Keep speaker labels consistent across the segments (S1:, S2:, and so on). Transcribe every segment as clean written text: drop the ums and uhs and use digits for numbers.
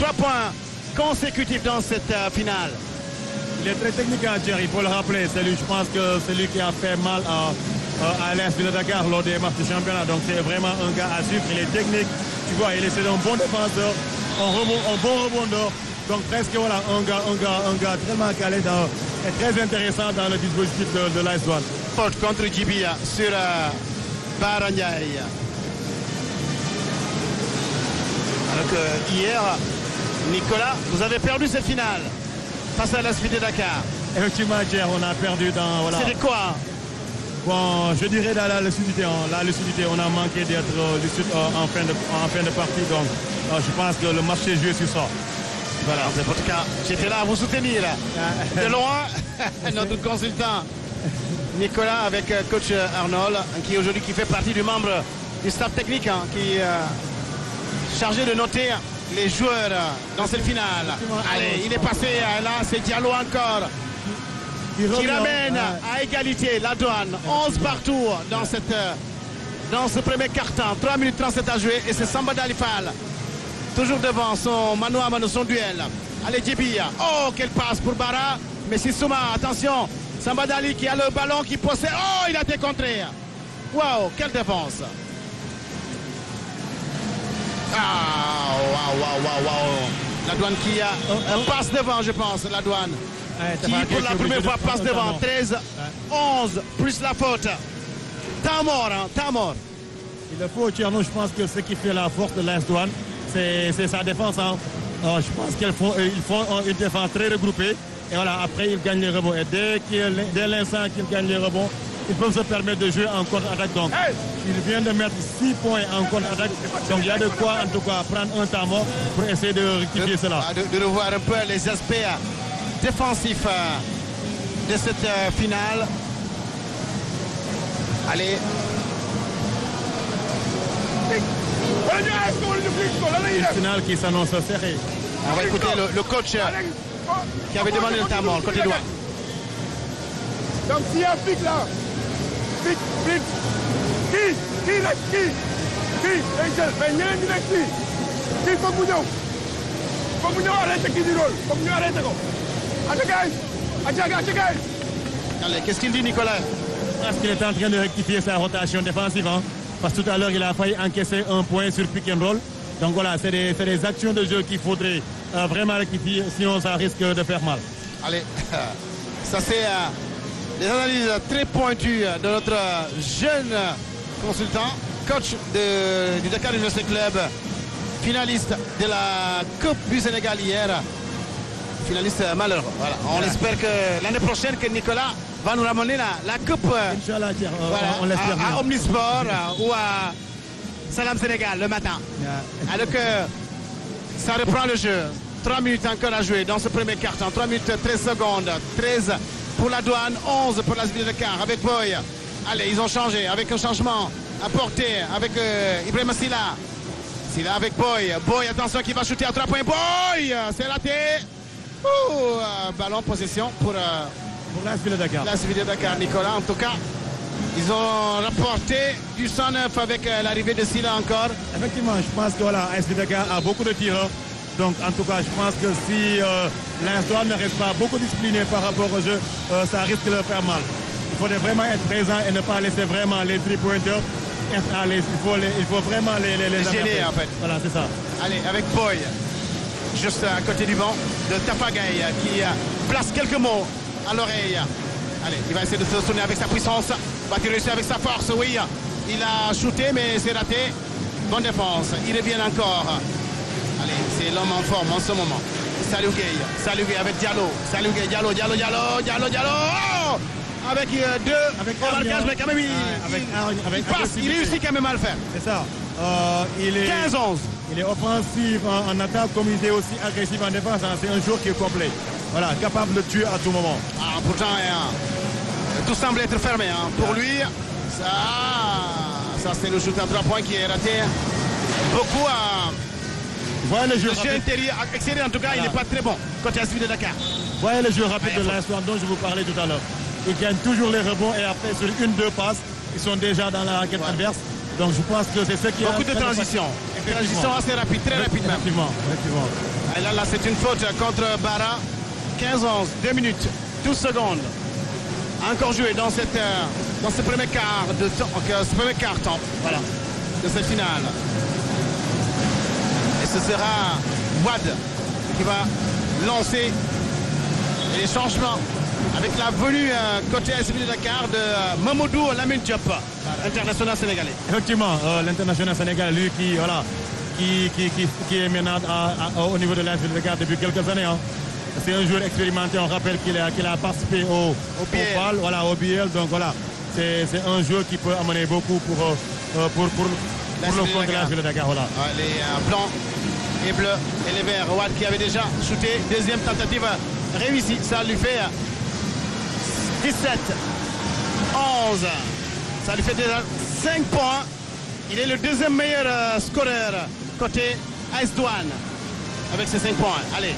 S1: 3 points consécutifs dans cette finale.
S2: Il est très technique, hein, Thierry, il faut le rappeler. Je pense que c'est lui qui a fait mal à l'Est de Dakar lors des matchs du championnat. Donc c'est vraiment un gars à suivre. Il est technique, tu vois, c'est un bon défenseur, un bon rebondeur. Donc presque voilà, un gars tellement calé et très intéressant dans le dispositif de l'AS Douanes.
S1: Contre Djibia sur Barangay. Alors que hier, Nicolas, vous avez perdu cette finale face à l'AS de Dakar.
S2: Effectivement, hier, on a perdu dans... Voilà.
S1: C'était quoi?
S2: Bon, je dirais dans la lucidité. La lucidité, on a manqué d'être lucide en fin de partie. Donc, je pense que le match est joué sur ça.
S1: Voilà, en tout cas, j'étais là à vous soutenir. De loin, notre consultant Nicolas avec coach Arnold, qui fait partie du membre du staff technique, qui est chargé de noter les joueurs dans cette finale. Allez, il est passé, là c'est Diallo encore. Qui ramène à égalité la Douane. 11 partout dans ce premier quart-temps. 3 minutes 37 à jouer et c'est Samba Dalifal. Toujours devant son mano à mano, son duel. Allez, Djibia. Oh, quelle passe pour Bara. Mais Sissouma, attention. Samba Dali qui a le ballon, qui possède. Oh, il a été contré. Waouh, quelle défense. Ah, waouh. La Douane qui passe devant, je pense, la Douane. Qui pour la première fois passe devant. 13-11, plus la faute. Temps mort.
S2: Il le faut, Tierno, je pense que ce qui fait la force de l'AS Douanes, c'est sa défense. Hein. Je pense qu'ils font une défense très regroupée. Et voilà, après, ils gagnent les rebonds. Et dès l'instant qu'ils gagnent les rebonds, ils peuvent se permettre de jouer en contre-attaque. Donc, il vient de mettre 6 points en contre-attaque. Donc, il y a de quoi, en tout cas, prendre un temps mort pour essayer de rectifier cela.
S1: De revoir un peu les aspects défensifs de cette finale. Allez.
S2: Une finale qui s'annonce serrée.
S1: On va écouter le coach qui avait demandé le temps mort, côté droit.
S3: Donc s'il y a pic là, pic, qui, Angel, mais ñeneen ñi nekk kii foog mu ñëw arrêté kii di rôle, foog ñu arrêté ko. Acha guys.
S1: Allez, qu'est-ce qu'il dit, Nicolas?
S2: Parce qu'il est en train de rectifier sa rotation défensive. Hein. Parce que tout à l'heure, il a failli encaisser un point sur pick and roll. Donc voilà, c'est des actions de jeu qu'il faudrait vraiment rectifier, sinon ça risque de faire mal.
S1: Allez, ça c'est des analyses très pointues de notre jeune consultant, coach du Dakar University Club, finaliste de la Coupe du Sénégal hier. Finaliste malheureux. Voilà. On espère que l'année prochaine, que Nicolas va nous ramener la Coupe
S2: Inch'Allah,
S1: voilà,
S2: on l'espère
S1: à Omnisport ou à Salam Sénégal le matin. Alors que ça reprend le jeu. 3 minutes encore à jouer dans ce premier quart-temps. 3 minutes 13 secondes. 13 pour la Douane, 11 pour la ville de Dakar avec Boy. Allez, ils ont changé avec un changement apporté avec Ibrahima Silla. Silla avec Boy. Boy, attention, qui va shooter à 3 points. Boy, c'est raté. Ballon possession pour
S2: la ville de Dakar.
S1: La ville de Dakar, Nicolas. En tout cas, ils ont rapporté du 109 avec l'arrivée de Silla encore.
S2: Effectivement, je pense que voilà, AS Dakar a beaucoup de tireurs. Donc en tout cas, je pense que si l'instant ne reste pas beaucoup discipliné par rapport au jeu, ça risque de faire mal. Il faudrait vraiment être présent et ne pas laisser vraiment les 3-pointers être à l'aise. Il faut vraiment les
S1: gêner en fait.
S2: Voilà, c'est ça.
S1: Allez, avec Boy, juste à côté du banc de Tafagaï qui place quelques mots à l'oreille. Allez, il va essayer de se tourner avec sa puissance. Va-t-il réussir avec sa force? Oui, il a shooté mais c'est raté. Bonne défense, il revient encore. Allez, c'est l'homme en forme en ce moment. Salou Gueye avec Diallo. Salou Gueye, Diallo. Oh, avec deux marquages, mais quand même il passe, il réussit quand même à le faire.
S2: C'est ça. Il est
S1: 15-11.
S2: Il est offensif en attaque comme il est aussi agressif en défense. Hein. C'est un joueur qui est complet. Voilà, capable de tuer à tout moment.
S1: Pourtant, tout semble être fermé. Hein. Pour lui, ça c'est le shoot à 3 points qui est raté. Beaucoup à...
S2: Voyez le jeu
S1: extérieur, en tout cas, il n'est pas très bon côté Asvi de Dakar.
S2: Voyez le jeu rapide de l'instant dont je vous parlais tout à l'heure. Ils gagnent toujours les rebonds et après, sur 1-2 passes, ils sont déjà dans la raquette adverse. Donc je pense que c'est ce qui
S1: beaucoup de transitions. Transition assez rapide, très rapide même.
S2: Effectivement.
S1: Et là, c'est une faute contre Bara. 15-11, 2 minutes, 12 secondes. Encore joué dans ce premier quart de temps, ce premier quart-temps, voilà, de cette finale. Et ce sera Wad qui va lancer les changements avec la venue côté ASP de Dakar de Mamadou Lamine Diop, international sénégalais.
S2: Effectivement, l'international sénégalais, lui qui est maintenant au niveau de l'ASP de Dakar depuis quelques années. Hein. C'est un joueur expérimenté, on rappelle qu'il a participé au PAL, voilà, au BL. Donc voilà, c'est un joueur qui peut amener beaucoup pour le compte de l'ASP de Dakar. Voilà.
S1: Les blancs et bleus et les verts. Wad qui avait déjà shooté. Deuxième tentative réussie. Ça lui fait 17, 11. Ça lui fait déjà 5 points. Il est le deuxième meilleur scoreur côté AS Douanes avec ses 5 points. Allez.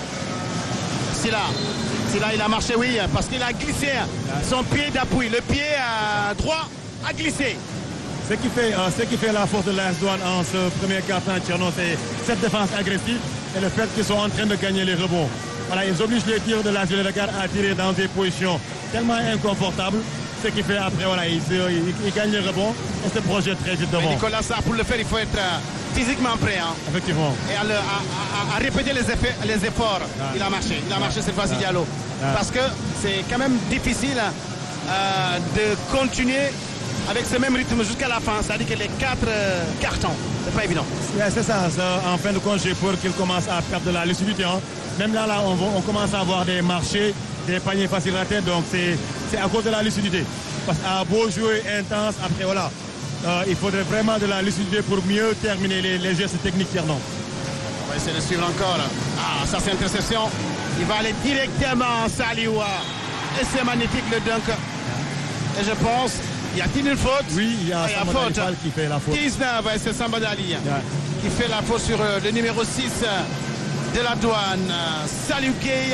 S1: Silla, il a marché, oui, parce qu'il a glissé son pied d'appui. Le pied droit a glissé.
S2: Ce qui fait la force de l'AS Douanes en ce premier quart-temps, c'est cette défense agressive et le fait qu'ils sont en train de gagner les rebonds. Voilà, ils obligent les tirs de l'AS de Dakar à tirer dans des positions tellement inconfortables. Ce qui fait après, voilà, ils gagnent les rebonds et se projettent très vite devant.
S1: Mais Nicolas, ça, pour le faire, il faut être physiquement prêt. Hein.
S2: Effectivement.
S1: Et à répéter les efforts. Il a marché cette fois-ci Diallo. Parce que c'est quand même difficile de continuer avec ce même rythme jusqu'à la fin. C'est-à-dire que les 4 cartons, c'est pas évident.
S2: C'est ça, en fin de compte, j'ai peur qu'il commence à perdre de la lucidité. Hein. Même là, on commence à avoir des marchés, des paniers faciles à tête, donc c'est à cause de la lucidité. Parce qu'à beau jouer intense, après voilà, il faudrait vraiment de la lucidité pour mieux terminer les gestes techniques Tierno.
S1: On va essayer de suivre encore. Ah, ça c'est interception. Il va aller directement à Saliwa. Et c'est magnifique le dunk. Et je pense, y a-t-il une faute?
S2: Oui, il y a Samba Dali qui fait la faute.
S1: 19, c'est Samba Dali qui fait la faute sur le numéro 6 de la Douane. Salut Gay.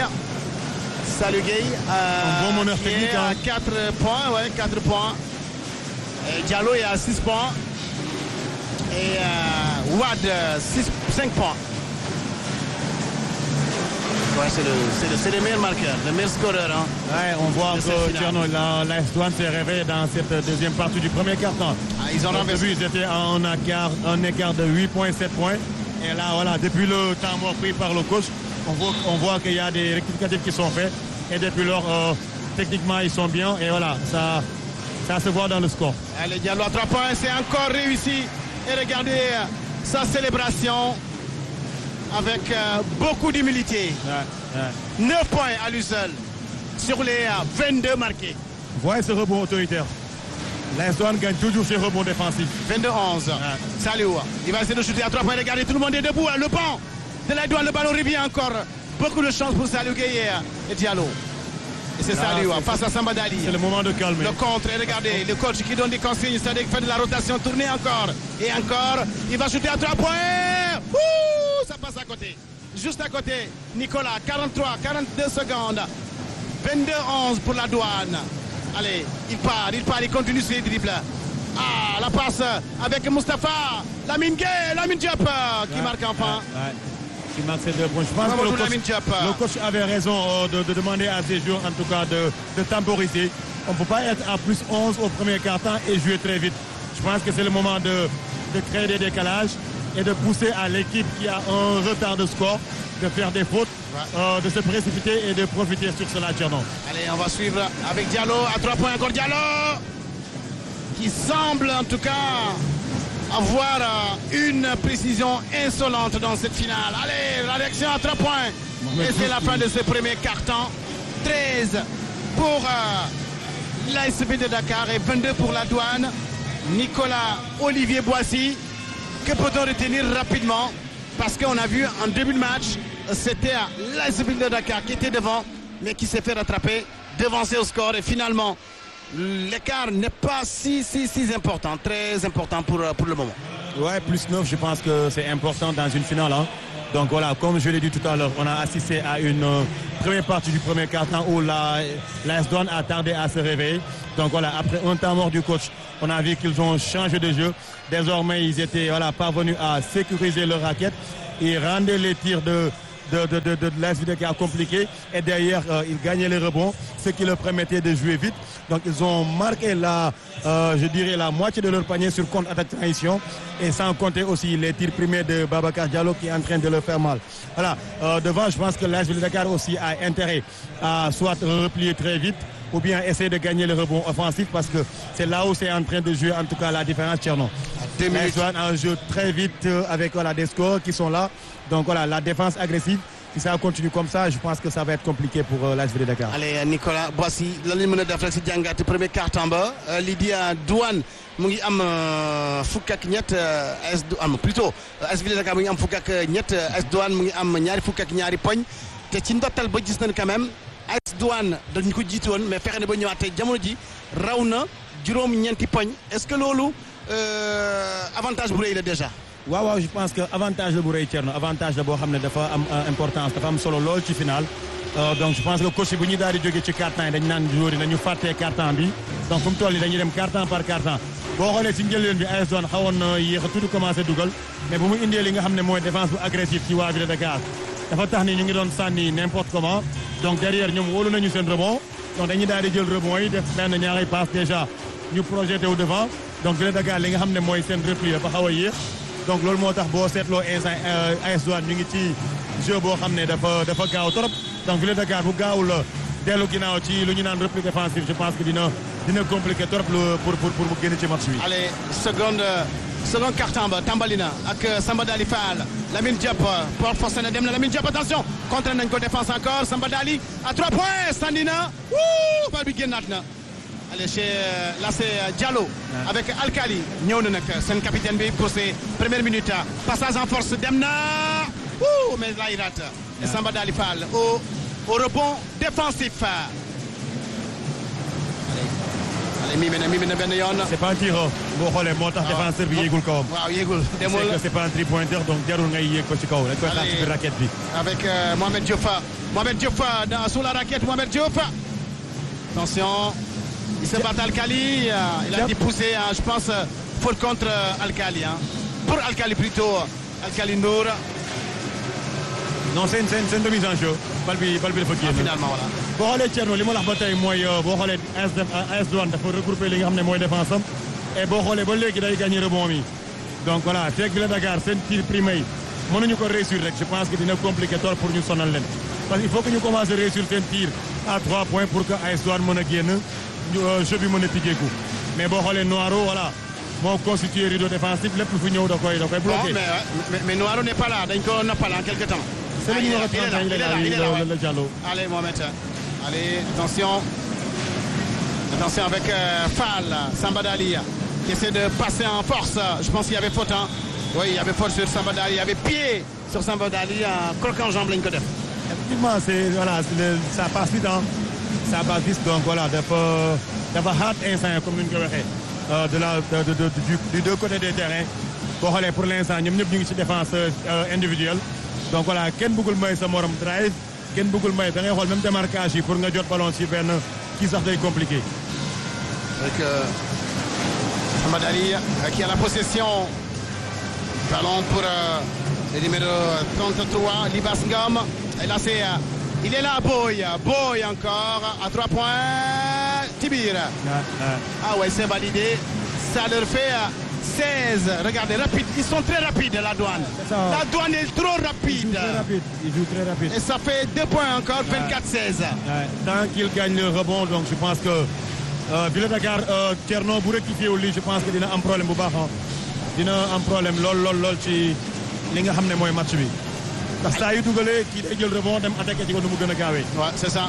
S2: Un bon meneur technique.
S1: Qui est à 4 points, ouais, 4 points. Et Diallo est à 6 points. Et Wad, 5 points. Ouais, c'est le meilleur marqueur, le meilleur scoreur. Hein,
S2: ouais, on voit que l'AS Douanes s'est réveillé dans cette deuxième partie du premier quart-temps.
S1: Ils ont renversé.
S2: Ils étaient en écart de 8,7 points. Et là, voilà, depuis le temps mort pris par le coach, on voit qu'il y a des rectificatifs qui sont faits. Et depuis lors, techniquement, ils sont bien. Et voilà, ça se voit dans le score.
S1: Allez, Diallo à 3 points, c'est encore réussi. Et regardez sa célébration avec beaucoup d'humilité. 9 points à lui seul sur les 22 marqués.
S2: Voyez ce rebond autoritaire. L'AS Douanes gagne toujours ses rebonds défensifs.
S1: 22-11. Salut. Il va essayer de shooter à 3 points. Regardez, tout le monde est debout. Le banc de l'AS Douanes, le ballon revient encore. Beaucoup de chance pour Salou Gueye et Diallo. Et c'est Salou face à Samba Dali.
S2: C'est le moment de calmer.
S1: Le contre, et regardez, le coach qui donne des consignes, c'est-à-dire qu'il fait de la rotation, tourner encore. Et encore, il va shooter à 3 points. Ouh, ça passe à côté. Juste à côté, Nicolas, 43, 42 secondes. 22-11 pour la Douane. Allez, il continue ses dribbles. Ah, la passe avec Moustapha, Lamine Diop qui marque enfin.
S2: Qui marque ces 2 points. Je pense que le coach avait raison de demander à ses joueurs, en tout cas, de temporiser. On ne peut pas être à plus 11 au premier quart-temps et jouer très vite. Je pense que c'est le moment de créer des décalages et de pousser à l'équipe qui a un retard de score de faire des fautes, de se précipiter et de profiter sur cela, Tcherno.
S1: Allez, on va suivre avec Diallo à 3 points. Encore Diallo qui semble en tout cas avoir une précision insolente dans cette finale. Allez, la réaction à 3 points. Et c'est la fin de ce premier quart-temps. 13 pour l'ASP de Dakar et 22 pour la Douane. Nicolas Olivier Boissy, que peut-on retenir rapidement? Parce qu'on a vu en début de match, c'était l'ASP de Dakar qui était devant, mais qui s'est fait rattraper, devancer au score. Et finalement, l'écart n'est pas si important, très important pour le moment.
S2: Ouais, plus 9, je pense que c'est important dans une finale. Hein. Donc voilà, comme je l'ai dit tout à l'heure, on a assisté à une première partie du premier quart-temps où l'AS Douanes a tardé à se réveiller. Donc voilà, après un temps mort du coach, on a vu qu'ils ont changé de jeu. Désormais, ils étaient parvenus à sécuriser leur raquette. Ils rendaient les tirs de de l'AS Dakar compliqué. Et derrière, ils gagnaient les rebonds, ce qui leur permettait de jouer vite. Donc ils ont marqué je dirais la moitié de leur panier sur contre-attaque transition. Et sans compter aussi les tirs primés de Babacar Diallo qui est en train de leur faire mal. Voilà. Devant, je pense que l'AS Dakar aussi a intérêt à soit replier très vite ou bien essayer de gagner le rebond offensif parce que c'est là où c'est en train de jouer en tout cas la différence Tcherno. L'AS Douanes a un jeu très vite avec des scores qui sont là. Donc voilà, la défense agressive. Si ça continue comme ça, je pense que ça va être compliqué pour l'AS Dakar.
S1: Allez, Nicolas Boissy, lan lañ mën a def rek si jàngat premier quart-temps ba lii di Douane mu ngi am fukk ak ñett plutôt AS Dakar mu ngi am fukk ak ñett AS Douane mu ngi am ñaari fukk ak ñaari poñ te ci ndottal ba gis nañ quand même AS Douane dañ ko jiitu woon mais fexe na ba ñëwaat te jamono ji raw na juróom-ñeenti poñ est-ce que loolu avantage bu rëy la déjà.
S2: waaw je pense que avantage la bu rëy Thierno avantage la boo xam ne dafa am importance dafa am solo lool ci final donc je pense que coach bu ñu daal di jógee ci quart-temps yi dañu naan joueurs yi nañu fàttee quart-temps bi donc fu mu toll nii dañuy dem quart-temps par quart-temps boo xoolee ci njëlbeen bi AS Douanes xawoon na yéex a tuuti commencé dugal mais bu mu indee li nga xam ne mooy défense bu agressif ci waa Ville de Dakar dafa tax ni ñu ngi doon sànni n'importe comment donc derrière ñoom wóolu nañu seen rebond donc dañuy daal di jël rebond yi def benn ñaari passe déjà ñu projeté au devant donc Ville de Dakar li nga xam ne mooy seen repli dafa xaw a yéex donc loolu moo tax boo seetloo instant AS Douanes ñu ngi ci jeu boo xam ne dafa gaaw trop donc Ville de Dakar bu gaawul dellu ginnaaw ci lu ñu naan repli défensif je pense que dina compliqué trop pour mu génn ci match bi.
S1: allez second quart-temps ba tàmbali na ak Samba Dali Fall Lamine Diop porte forcé na dem na Lamine Diop attention contre nañ ko défense encore Samba Dali à 3 points sànni na bal bi génnaat na. Allez, là c'est Diallo avec Alkali ñëw na nag seen capitaine bi pour ses premières minutes passage en force dem na mais là il rate et Samba Dali Fall au rebond défensif. allez mimi na benn yoon.
S2: c'est pas un tir boo xoolee moo tax défenseur bi yéegul kawam.
S1: waaw yéegul demul
S2: c'est pas un three-pointer donc jarul ngay yéeg ko ci kaw dañ koy xaar ci biir raquette bi.
S1: avec Mohamed Diop sous la raquette Mohamed Diop attention. Il se bat Alkali, il a déposé, je pense, faute contre Alkali. Pour Alkali plutôt, Alkali Nour.
S2: Non, c'est une remise en jeu. Bal bi dafa génn.
S1: Finalement, voilà.
S2: boo xoolee Thierno li ma la wax ba tey mooy boo xoolee AS Douanes dafa regrouper li nga xam ne mooy défense am et boo xoolee ba léegi day gagné rebond mi. Donc voilà, fekk Ville de Dakar seen tir primé yi mënuñu ko réussir rek je pense que dina compliqué trop pour ñu sonal leen. Parce qu'il faut que ñu commencer à réussir seen tir à 3 points pour que AS Douanes mën a génn. jeu bi mën a tijjeeku mais boo xoolee Noiro voilà moo constitué rideau défensif lépp lu fi ñëw da koy bloqué.
S1: mais Noiro n'est pas là dañ ko noppal en quelque temps.
S2: c'est le numéro 30 il est là le Diallo.
S1: allez Mohamed allez attention avec Fall Samba Dali qui essaie de passer en force je pense qu'il y avait faute oui il y avait faute sur Samba Dali il y avait pied sur Samba Dali croquant en jambe lañ ko def.
S2: effectivement ça passe vite ça passe vite donc voilà dafa hard instant comme ni ñu ko waxee du deux côtés des terrains boo xoolee pour l'instant ñoom ñëpp ñu ngi ci défense individuelle donc voilà kenn bëggul may sa morom drive kenn bëggul may da ngay xool même démarquage yi pour nga jot ballon ci benn kii sax day compliqué.
S1: avec Samba Dali qui a la possession ballon pour le numéro 33 Libas Ngom et là c'est il est là Boy encore à 3 points Tibir. Ah ouais c'est validé ça leur fait 16 regardez rapide ils sont très rapides la Douane. La Douane est trop rapide.
S2: Il joue très rapide.
S1: Et ça fait 2 points encore 24-16.
S2: Tant qu'il gagne le rebond donc je pense que Ville de Dakar Thierno bu rectifié wu lii je pense que dina am problème bu baax dina am problème lool ci li nga xam ne mooy match bi. ndax saa yu dugalee kii day jël rebond dem attaqué ci ko nu mu gën a gaawee.
S1: Ouais, c'est ça.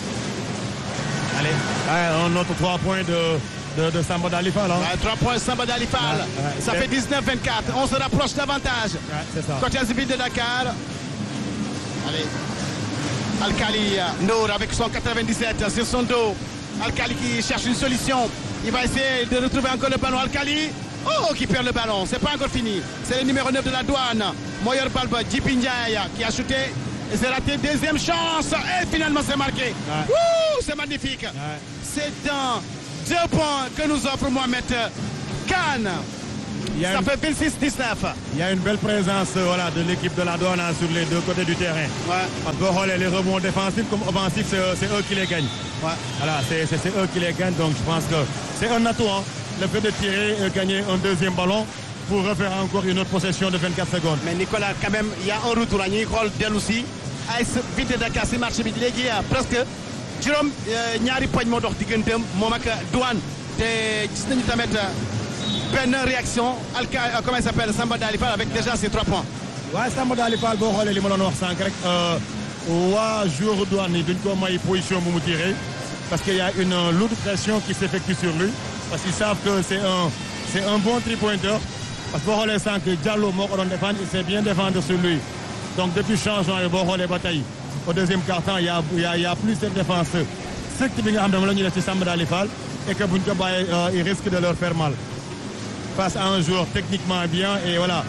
S2: Allez, un autre 3 points de Samba Dali Fall.
S1: 3 points Samba Dali Fall. Ça fait 19-24. On se rapproche davantage.
S2: C'est ça.
S1: Côté Ville de Dakar. Allez. Alkali Nour avec son 97 sur son dos. Alkali qui cherche une solution. Il va essayer de retrouver encore le ballon. Alkali. Oh, qui perd le ballon. C'est pas encore fini. C'est le numéro 9 de la Douane. Moyer Balba, Djipi Ndiaye qui a shooté. Et c'est raté. Deuxième chance. Et finalement, c'est marqué. C'est magnifique. C'est dans 2 points que nous offre Mohamed Khan. Ça fait 26-19.
S2: Il y a une belle présence voilà, de l'équipe de la douane sur les deux côtés du terrain.
S1: Ouais.
S2: Parce que les rebonds défensifs comme offensifs, c'est eux qui les gagnent.
S1: Ouais.
S2: Voilà, c'est eux qui les gagnent. Donc je pense que c'est un atout. Hein, le fait de tirer et gagner un deuxième ballon pour refaire encore une autre possession de 24 secondes.
S1: Mais Nicolas, quand même, il y a un retour à Nicole Deloussi. AS Vite Dakar si match bi léegi presque juróom ñaari poñ moo dox digganteem moom ak douane te gis nañu tamit benn réaction comment il s'appelle Samba Dali Fall avec déjà ses 3 points.
S2: waaw Samba Dali Fall boo xoolee li ma doon wax sànq rek waa joueur douane yi duñ ko may position bu mu tiré parce qu'il y a une lourde pression qui s'effectue sur lui parce qu'ils savent que c'est un bon three-pointer parce que boo xoolee sànq Diallo moo ko doon défendre il sait bien défendre sur lui. Donc depuis changement yi boo xoolee ba tey au deuxième quart-temps il y a plus cette défense stricte bi nga xam ne moom la ñuy def ci Samba Dali Fall et que buñ ko bàyyee il risque de leur faire mal face à un joueur techniquement bien et voilà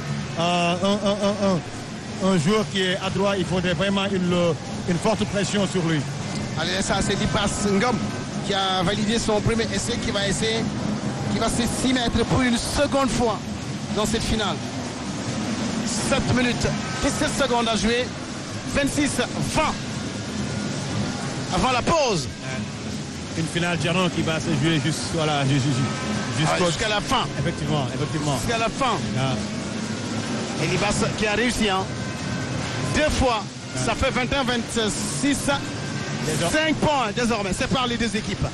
S2: un joueur qui est adroit il faudrait vraiment une forte pression sur lui.
S1: Allez, ça c'est Lipas Ngom qui a validé son premier essai qui va s'y mettre pour une seconde fois dans cette finale. 7 minutes, 17 secondes à jouer, 26-20 avant la pause.
S2: Une finale Thierno qui va se jouer jusqu'à
S1: la fin.
S2: Effectivement.
S1: Jusqu'à la fin. Et Libas qui a réussi. Hein. 2 fois, ça fait 21-26. 5 points désormais, c'est par les deux équipes.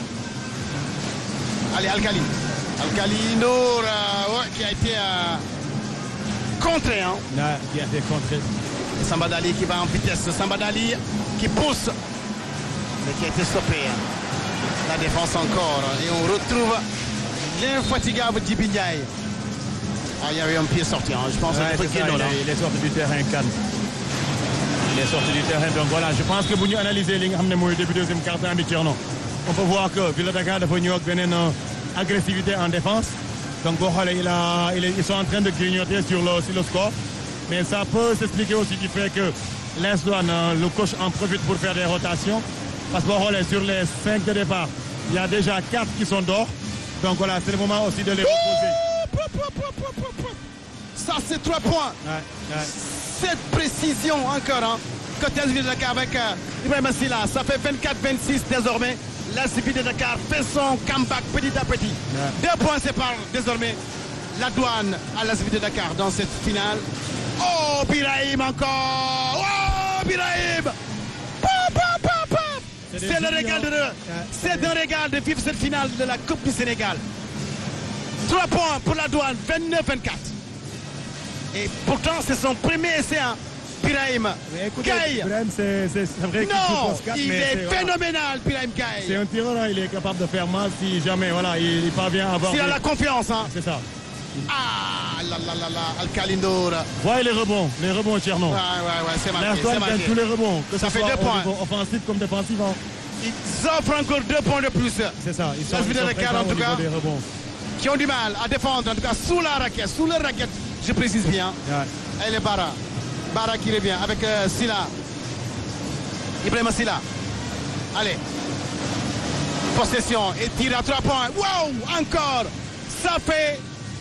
S1: Allez, Al-Khali Nour qui a été contré. Hein.
S2: Qui a été contré.
S1: Samba Dali qui va en vitesse. Samba Dali qui pousse. Mais qui a été stoppé. La défense encore. Et on retrouve l'infatigable Djibi Ndiaye. Il y avait un pied sorti. Hein. Je pense que
S2: il est sorti du terrain Kane. Il est sorti du terrain. Donc voilà, je pense que vous nous analysez les début deuxième quart-temps de Thierno. On peut voir que Ville de Dakar a une agressivité en défense. Donc ils sont en train de grignoter sur le score. Mais ça peut s'expliquer aussi du fait que l'Est Douane, le coach en profite pour faire des rotations. Parce que sur les 5 de départ, il y a déjà 4 qui sont dehors. Donc voilà, c'est le moment aussi de les reposer.
S1: Ça, c'est 3 points. Cette précision encore. Hein. Côté Ville de Dakar avec Ibrahima Silla. Ça fait 24-26 désormais. La Ville de Dakar fait son comeback petit à petit. 2 points séparent désormais la douane à la Ville de Dakar dans cette finale. Oh, Birahim encore. Oh, Birahim. C'est le régal c'est un régal de vivre cette finale de la Coupe du Sénégal. 3 points pour la douane, 29-24. Et pourtant, c'est son premier essai, hein, Birahim Gaye.
S2: C'est vrai
S1: il est phénoménal, Birahim Gaye.
S2: C'est un tireur, il est capable de faire mal si jamais il parvient à avoir...
S1: S'il a la confiance. Hein.
S2: C'est ça.
S1: Ah, Al-Khali Nour.
S2: Voyez les rebonds Thierno.
S1: Ouais, c'est marqué.
S2: Tous les rebonds, que
S1: ça
S2: ce
S1: fait
S2: soit
S1: 2 points.
S2: Offensif comme défensif. Hein.
S1: Ils offrent encore 2 points de plus.
S2: C'est ça, ils sont
S1: présents en tout cas, qui ont du mal à défendre, en tout cas sous la raquette, je précise bien. Ouais. Elle est Bara qui revient avec Silla. Ibrahima Silla. Allez. Possession et tir à 3 points. Wow, encore. Ça fait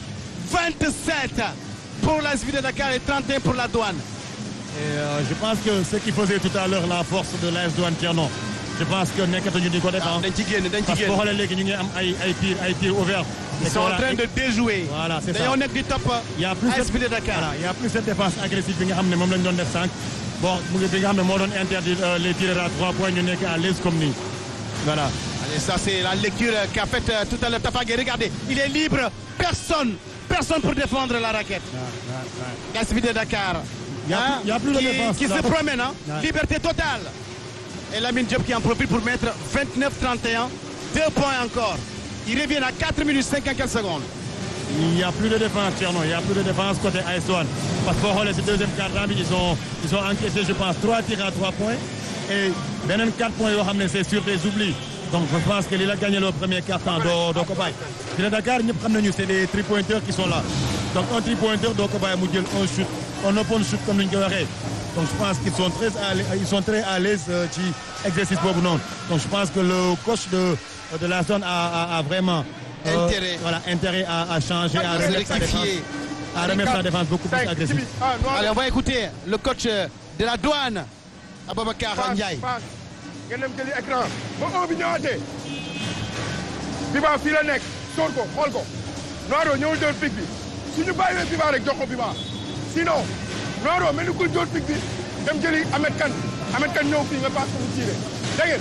S1: 27 pour la Ville de Dakar et 31 pour la douane.
S2: Et je pense que ce qui faisait tout à l'heure la force de l'AS Douane Thierno, je pense que nekkatuñu di ko def.
S1: dañ ci génn
S2: parce que boo xoolee léegi ñu ngi am ay tirs ouverts.
S1: Ils sont en train de déjouer.
S2: Voilà, c'est ça.
S1: Dañoo nekk di topp AS Ville de Dakar.
S2: Voilà, il y a plus cette défense agressive bi nga xam ne moom lañ doon def sànq. Bon mu ngi bi nga xam ne moo doon interdire les tireurs à 3 points ñu nekk à l'aise comme nii. Voilà.
S1: Allez, ça c'est la lecture qu'a faite tout à l'heure Tafa Gueye. Regardez, il est libre. Personne pour défendre la raquette. AS Ville de Dakar.
S2: Il y a plus de défense.
S1: Qui se promène, hein? Liberté totale. Et Lamine Diop qui en profite pour mettre 29-31. 2 points encore. Il revient à 4 minutes 54 secondes.
S2: Il n'y a plus de défense, Thierno. Il n'y a plus de défense côté AS Douane. Parce que pour le deuxième quart-temps, ils ont encaissé, je pense, 3 tirs à 3 points. Et 4 points, c'est sur des oublis. Donc je pense qu'il a gagné le premier quart-temps d'Okobay. Ville de Dakar, c'est des 3-pointers qui sont là. Donc un 3-pointer d'Okobay, un shoot, un open shoot comme nous l'avons. Donc je pense qu'ils sont très à l'aise ci exercice pour nous. Donc je pense que le coach de la zone a vraiment intérêt à changer, à remettre sa défense. À remettre sa défense beaucoup plus agressive.
S1: Allez, on va écouter le coach de la douane, Aboubacar Ndiaye.
S3: ngeen dem jëli écran ba un bi ñëwaatee Biba fii la nekk sóor ko xool ko Noiro ñëwul jël pic bi suñu bàyyiwee Biba rek jox ko Biba sinon Noiro mel ni ku jël pic bi dem jëli Ahmed Kane ñëw fii nga passe ko mu tiré dégg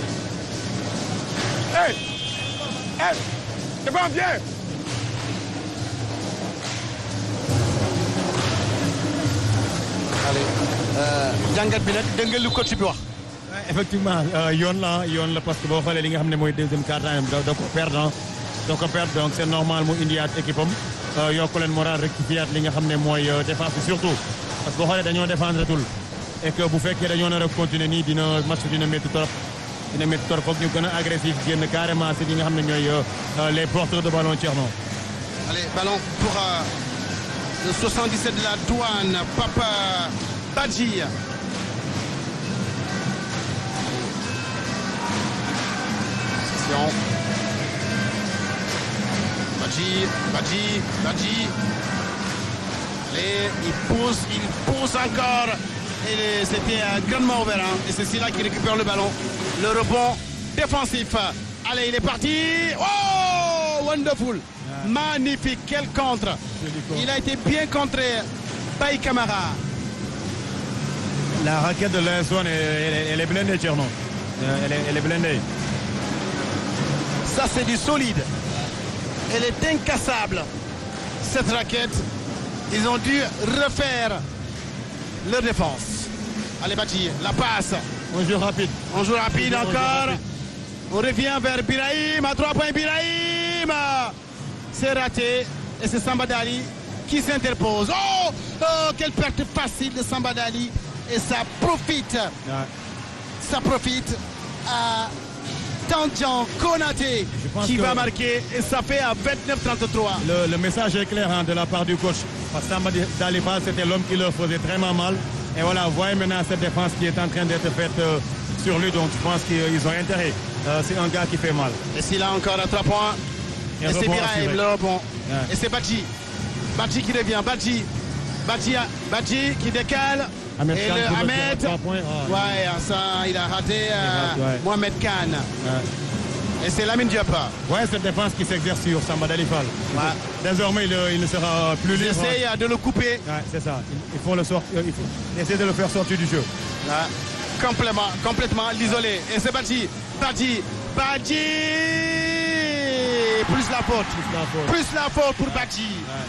S3: ngeen défends bien.
S1: allez jàngat bi nag dégg nga lu coach bi wax.
S2: effectivement yoon la parce que boo xoolee li nga xam ne mooy deuxième quart-temps da ko perdre donc c'est normal mu indiwaat équipe am yokk leen moral rectifier li nga xam ne mooy défense bi surtout parce que boo xoolee dañoo défendre tul et que bu fekkee dañoo nar a continuer nii match dina métti trop foog ñu gën a agressif génn carrément si li nga xam ne ñooy les porteurs de ballon Thierno.
S1: allez ballon pour le 77 de la douane Papa Badji. Badji. Allez, il pousse encore. Et c'était grandement ouvert. Et c'est là qui récupère le ballon. Le rebond défensif. Allez, il est parti. Oh, wonderful. Magnifique. Quel contre. Il a été bien contré. Baye Camara.
S2: La raquette de l'AS Douanes, elle est blindée, Thierno. Elle est blindée.
S1: Ça, c'est du solide. Elle est incassable. Cette raquette, ils ont dû refaire leur défense. Allez, Badji, la passe.
S2: On joue rapide
S1: encore. On revient vers Birahim. À 3 points, Birahim. C'est raté. Et c'est Samba Dali qui s'interpose. Oh, quelle perte facile de Samba Dali. Et ça profite. Ouais. Ça profite à Tandian Konaté qui va marquer et ça fait à 29-33.
S2: Le message est clair de la part du coach. Parce que Samba Dalifa, c'était l'homme qui leur faisait très mal. Et voilà, vous voyez maintenant cette défense qui est en train d'être faite sur lui. Donc je pense qu'ils ont intérêt. C'est un gars qui fait mal.
S1: Et s'il a encore à 3 points. Et c'est Birahim, le rebond. Ouais. Et c'est Badji. Badji qui revient. Badji qui décale.
S2: Ahmed
S1: et
S2: Khan
S1: le Ahmed.
S2: Ouais,
S1: ça, il a raté Mohamed Khan. Ouais. Et c'est Lamine Diop.
S2: Ouais, cette défense qui s'exerce sur Samba Dalifal. Ouais. Désormais, il ne sera plus libre.
S1: Ils essayent de le couper.
S2: Ouais, c'est ça. Il faut essayer de le faire sortir du jeu.
S1: Ouais. Complètement l'isoler. Et c'est Badji. Plus la faute pour Badji. Ouais.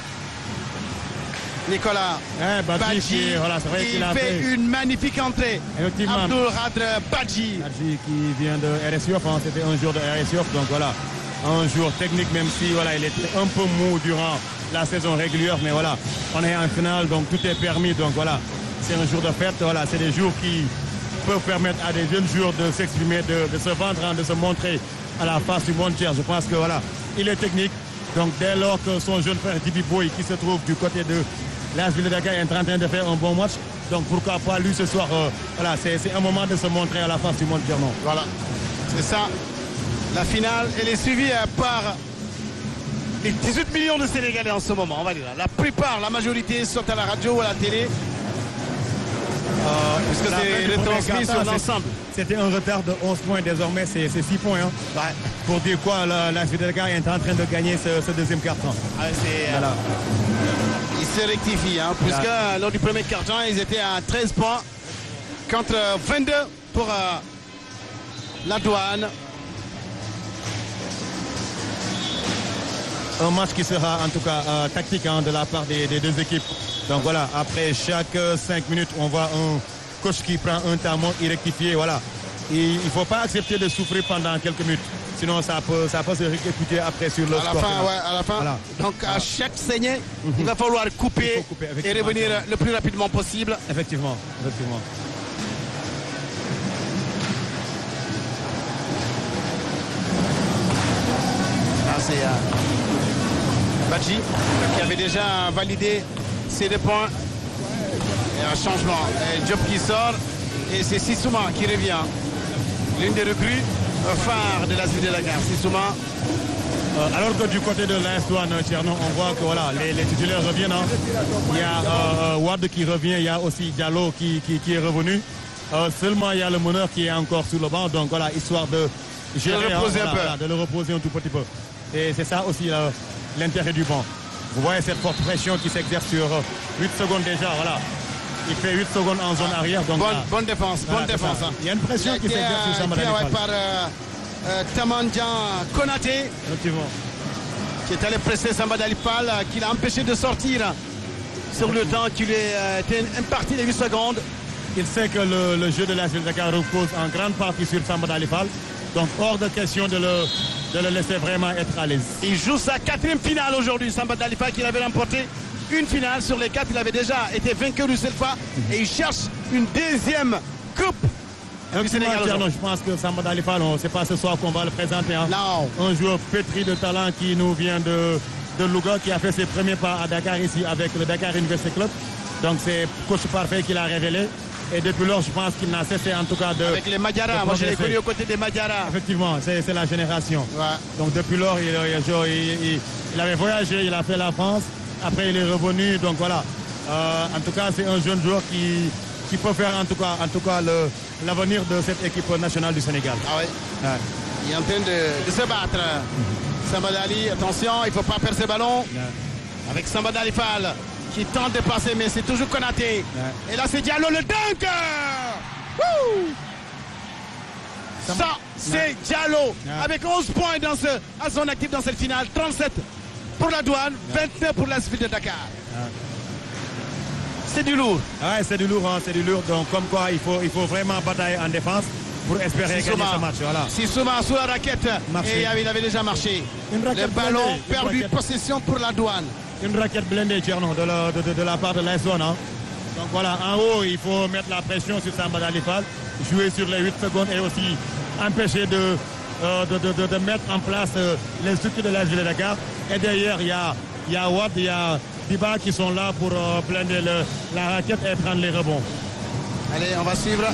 S1: Nicolas Badji,
S2: voilà, c'est vrai
S1: il fait une magnifique entrée.
S2: Effectivement.
S1: Abdul Radre Badji.
S2: Badji qui vient de RSUF, c'était un jour de RSUF, donc voilà, un jour technique, même si voilà, il était un peu mou durant la saison régulière, mais voilà, on est en finale, donc tout est permis, donc voilà, c'est un jour de fête, voilà, c'est des jours qui peuvent permettre à des jeunes joueurs de s'exprimer, de se vendre, de se montrer à la face du monde tiers. Je pense que voilà, il est technique, donc dès lors que son jeune frère Djibi Boy, qui se trouve du côté de l'AS Ville de Dakar, est en train de faire un bon match. Donc pourquoi pas lui ce soir, voilà, c'est un moment de se montrer à la face du monde germain.
S1: Voilà, c'est ça. La finale, elle est suivie par les 18 millions de Sénégalais en ce moment, on va dire. La plupart, la majorité sont à la radio ou à la télé. Puisque c'est retransmis sur l'ensemble.
S2: C'était un retard de 11 points, désormais c'est 6 points. Hein.
S1: Ouais.
S2: Pour dire quoi, l'AS Ville de Dakar est en train de gagner ce deuxième quart-temps.
S1: Ah, voilà. Il se rectifie, hein, puisque lors du premier quart-temps, ils étaient à 13 points contre 22 pour la douane.
S2: Un match qui sera en tout cas tactique de la part des deux équipes. Donc voilà, après chaque 5 minutes, on voit un coach qui prend un temps mort, il rectifie, voilà. Et il ne faut pas accepter de souffrir pendant quelques minutes. Sinon, ça peut se répercuter après sur le score.
S1: À la fin. Voilà. Donc, à chaque saignée, il va falloir couper et revenir le plus rapidement possible.
S2: Effectivement.
S1: Là, c'est Badji qui avait déjà validé ses 2 points. Et un changement. Et Diop qui sort. Et c'est Sissouma qui revient. L'une des recrues phare de la ville de la gare. Sissouma
S2: Alors que du côté de l'AS Douanes, Tcherno, on voit que voilà, les titulaires reviennent. Hein. Il y a Wade qui revient, il y a aussi Diallo qui est revenu. Seulement, il y a le meneur qui est encore sur le banc. Donc voilà, histoire de gérer, de le reposer un tout petit peu. Et c'est ça aussi l'intérêt du banc. Vous voyez cette forte pression qui s'exerce sur 8 secondes déjà. Voilà. Il fait 8 secondes en zone arrière. Donc,
S1: bonne défense, bonne défense. Hein.
S2: Il y a une pression qui s'exerce sur Samba Dalifal.
S1: Par Tamandian Konaté, qui est allé presser Samba Dalifal, qui l'a empêché de sortir sur le temps qui lui était imparti les 8 secondes.
S2: Il sait que le jeu de la Ville de Dakar repose en grande partie sur Samba Dalifal. Donc hors de question de le laisser vraiment être à l'aise.
S1: Il joue sa 4e finale aujourd'hui, Samba Dalifal, qu'il avait remporté une finale sur les 4. Il avait déjà été vainqueur une seule fois et il cherche une 2e coupe.
S2: Je pense que Samba Dalifal, c'est pas ce soir qu'on va le présenter. Hein.
S1: Non.
S2: Un joueur pétri de talent qui nous vient de Louga, qui a fait ses premiers pas à Dakar ici avec le Dakar University Club. Donc c'est coach parfait qui l'a révélé. Et depuis lors, je pense qu'il n'a cessé en tout cas de...
S1: Avec les Magyara, moi je l'ai connu aux côtés des Magyara.
S2: Effectivement, c'est la génération.
S1: Ouais.
S2: Donc depuis lors, il avait voyagé, il a fait la France. Après, il est revenu. Donc voilà. En tout cas, c'est un jeune joueur qui peut faire en tout cas l'avenir de cette équipe nationale du Sénégal.
S1: Ah oui. Ouais. Il est en train de se battre. Samba Dali, attention, il ne faut pas perdre ses ballons. Ouais. Avec Samba Dalifal qui tente de passer, mais c'est toujours Konaté. Ouais. Et là, c'est Diallo, le dunk. Ça, c'est Diallo. Avec 11 points à son actif dans cette finale. 37 pour la Douane, 29 pour la Ville de Dakar. C'est du lourd.
S2: Ouais, c'est du lourd, hein, c'est du lourd. Donc, comme quoi, il faut vraiment batailler en défense pour espérer gagner ce match. Voilà.
S1: Sissouma sous la raquette. Et il avait déjà marché. Le ballon perdu, possession pour la Douane.
S2: Une raquette blindée, Tcherno, de la part de l'AS Douanes. Hein. Donc voilà, en haut, il faut mettre la pression sur Samba Dalifal, jouer sur les 8 secondes et aussi empêcher de mettre en place les structures de l'AS Ville de Dakar. Et derrière, il y a Wade, il y a Diba qui sont là pour blinder la raquette et prendre les rebonds.
S1: Allez, on va suivre.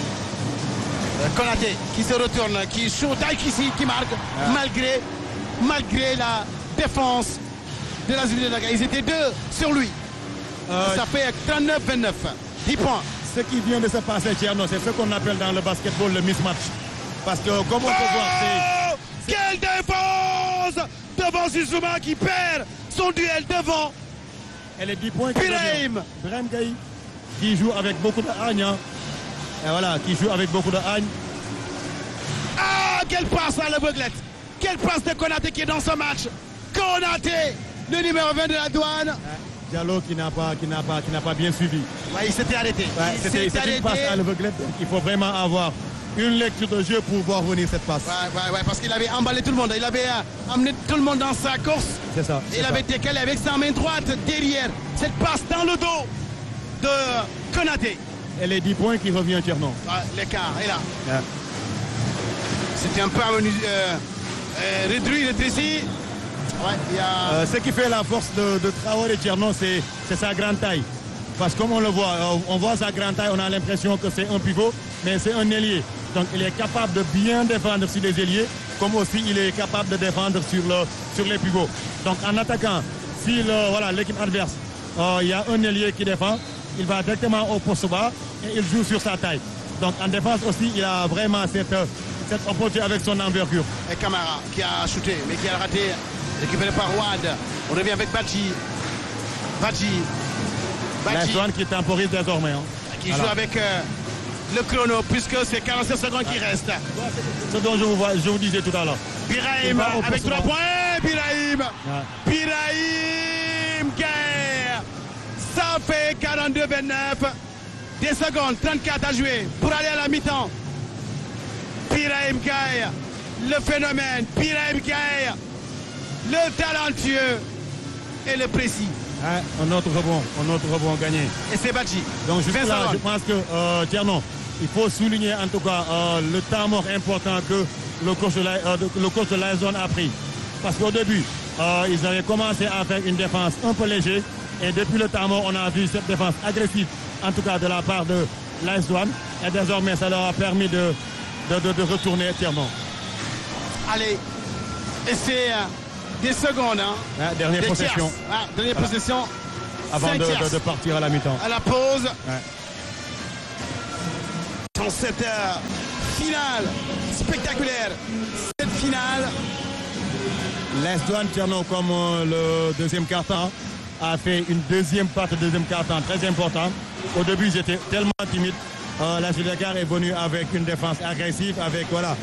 S1: Konaté qui se retourne, qui shoot, ici, qui marque, malgré la défense de la Ville de Dakar. Ils étaient 2 sur lui. Ça fait 39-29. 10 points.
S2: Ce qui vient de se passer, Tcherno, c'est ce qu'on appelle dans le basketball le mismatch. Parce que comme on peut voir,
S1: quelle défense devant Sissouma qui perd son duel devant.
S2: Et les 10 points Birahim Gaye qui joue avec beaucoup de haine. Hein. Et voilà, qui joue avec beaucoup de haine.
S1: Ah, quelle passe à l'aveuglette. Quelle passe de Konaté qui est dans ce match. Konaté, le numéro 20 de la Douane.
S2: Diallo qui n'a pas bien suivi.
S1: Ouais, il s'était arrêté.
S2: Ouais, c'était une passe à l'aveuglette. Il faut vraiment avoir une lecture de jeu pour voir venir cette passe.
S1: Ouais, parce qu'il avait emballé tout le monde. Il avait amené tout le monde dans sa course.
S2: C'est ça.
S1: Il avait décalé avec sa main droite derrière. Cette passe dans le dos de Konaté.
S2: Et les 10 points qui reviennent, Tcherno.
S1: Ouais, l'écart est là. Ouais. C'était un peu réduit ici. Ouais,
S2: ce qui fait la force de Traoré Tcherno, c'est sa grande taille. Parce que comme on le voit, on voit sa grande taille, on a l'impression que c'est un pivot, mais c'est un ailier. Donc il est capable de bien défendre sur les ailiers, comme aussi il est capable de défendre sur les pivots. Donc en attaquant, si l'équipe adverse, il y a un ailier qui défend, il va directement au poste bas et il joue sur sa taille. Donc en défense aussi, il a vraiment cette opportunité avec son envergure.
S1: Et Camara qui a shooté, mais qui a raté, récupéré par Wade. On revient avec Badji.
S2: L'Antoine qui temporise désormais. Hein.
S1: Qui joue avec le chrono, puisque c'est 47 secondes qui restent.
S2: Ce dont je vous disais tout à l'heure.
S1: Birahim avec 3 points. Birahim Gaye. Ça fait 42-29. Des secondes, 34 à jouer pour aller à la mi-temps. Birahim Gaye, le phénomène. Birahim Gaye, le talentueux et le précis.
S2: Un autre rebond gagné.
S1: Et c'est Badji.
S2: Donc je pense que Tcherno, il faut souligner en tout cas le temps mort important que le coach de l'AS Douanes a pris. Parce qu'au début, ils avaient commencé à faire une défense un peu légère. Et depuis le temps mort, on a vu cette défense agressive, en tout cas de la part de l'AS Douanes. Et désormais, ça leur a permis de retourner Tcherno.
S1: Allez, et c'est des secondes.
S2: Dernière possession.
S1: Dernière possession.
S2: Avant de partir à la mi-temps.
S1: À la pause. Dans cette finale spectaculaire. Cette finale.
S2: L'AS Douanes, comme le deuxième quart-temps, a fait une deuxième partie de deuxième quart-temps très importante. Au début, j'étais tellement timide. L'AS Ville de Dakar est venu avec une défense agressive, avec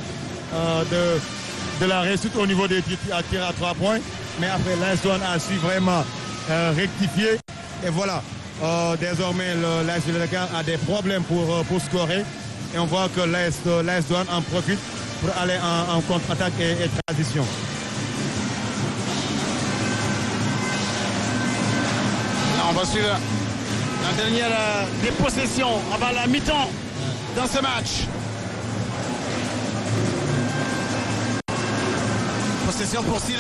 S2: de la réussite au niveau des tirs à 3 points. Mais après, l'AS Douanes a su vraiment rectifier. Et voilà, désormais, l'AS Ville de Dakar a des problèmes pour scorer. Et on voit que l'AS Douanes en profite pour aller en contre-attaque et transition.
S1: On va suivre la dernière des possessions avant la mi-temps dans ce match. Possession pour Silla.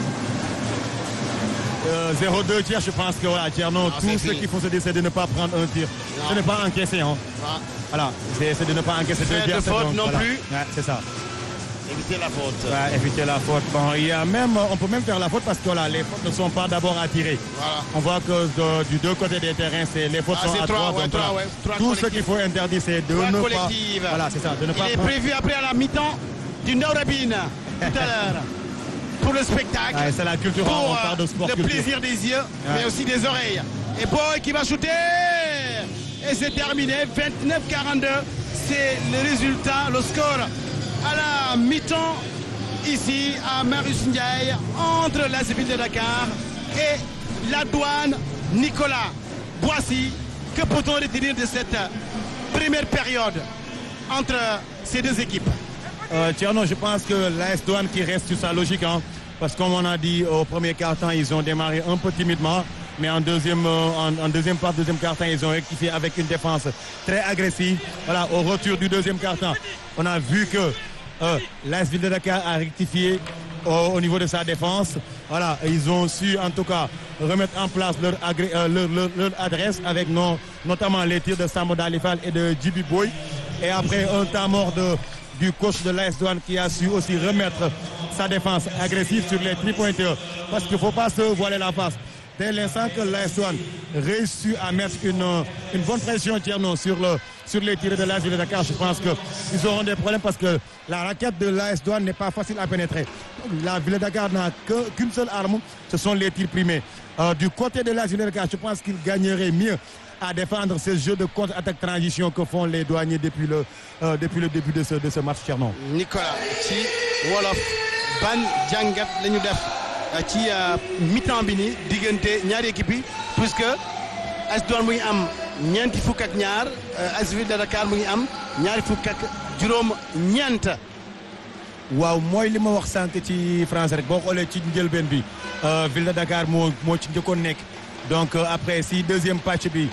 S2: 0-2 tirs, je pense que voilà, Tierno, tout ce qu'il faut se dire, c'est de ne pas prendre un tir. Ce n'est pas encaisser. Voilà, c'est de ne pas encaisser deux tirs.
S1: De faute non plus.
S2: Ouais, c'est ça.
S1: Éviter la faute.
S2: Ouais, éviter la faute. Bon, on peut même faire la faute parce que là, les fautes ne sont pas d'abord attirées. Voilà. On voit que du deux côtés des terrains, les fautes sont à 3. Tout ce qu'il faut interdire, c'est de ne pas. Voilà, c'est ça. De ne pas
S1: Il est prévu après à la mi-temps du Naurabine tout à l'heure. Pour le spectacle.
S2: Ouais, c'est la culture.
S1: Pour
S2: on parle de sport
S1: le
S2: culture.
S1: plaisir des yeux, mais aussi des oreilles. Et Boy qui va shooter. Et c'est terminé. 29-42. C'est le résultat, le score à la mi-temps ici à Marius Ndiaye entre l'AS Ville de Dakar et la Douane. Nicolas Boissy, que peut-on retenir de cette première période entre ces deux équipes?
S2: Tierno, je pense que l'AS Douane qui reste sur sa logique, parce que comme on a dit au premier quart-temps, ils ont démarré un peu timidement, mais en deuxième quart-temps, ils ont rectifié avec une défense très agressive. Voilà, au retour du deuxième quart-temps, on a vu que l'AS Ville de Dakar a rectifié au niveau de sa défense. Voilà, ils ont su en tout cas remettre en place leur adresse avec notamment les tirs de Samo Dalifal et de Djibi Boy. Et après un temps mort du coach de l'AS Douane qui a su aussi remettre sa défense agressive sur les 3-pointeurs. Parce qu'il ne faut pas se voiler la face. Dès l'instant que l'AS Douane réussit à mettre une bonne pression sur les tirs de l'AS Ville de Dakar, je pense qu'ils auront des problèmes parce que la raquette de l'AS Douane n'est pas facile à pénétrer. La Ville de Dakar n'a qu'une seule arme, ce sont les tirs primés. Du côté de l'AS Ville de Dakar, je pense qu'ils gagneraient mieux à défendre ce jeu de contre-attaque transition que font les douaniers depuis le début de ce match, Tierno.
S1: Nicolas, ci wolof ban jàngat la ñu def ci mi-temps bi ni diggante ñaari équipe yi puisque AS Douane mu ngi am ñeenti fukk ak ñaar AS Ville de Dakar mu ngi am ñaari fukk ak juróom-ñeent.
S2: waaw mooy li ma wax sànq ci français rek boo xoolee ci njëlbeen bi Ville de Dakar moo ci njëkkoon nekk donc après si deuxième patch bi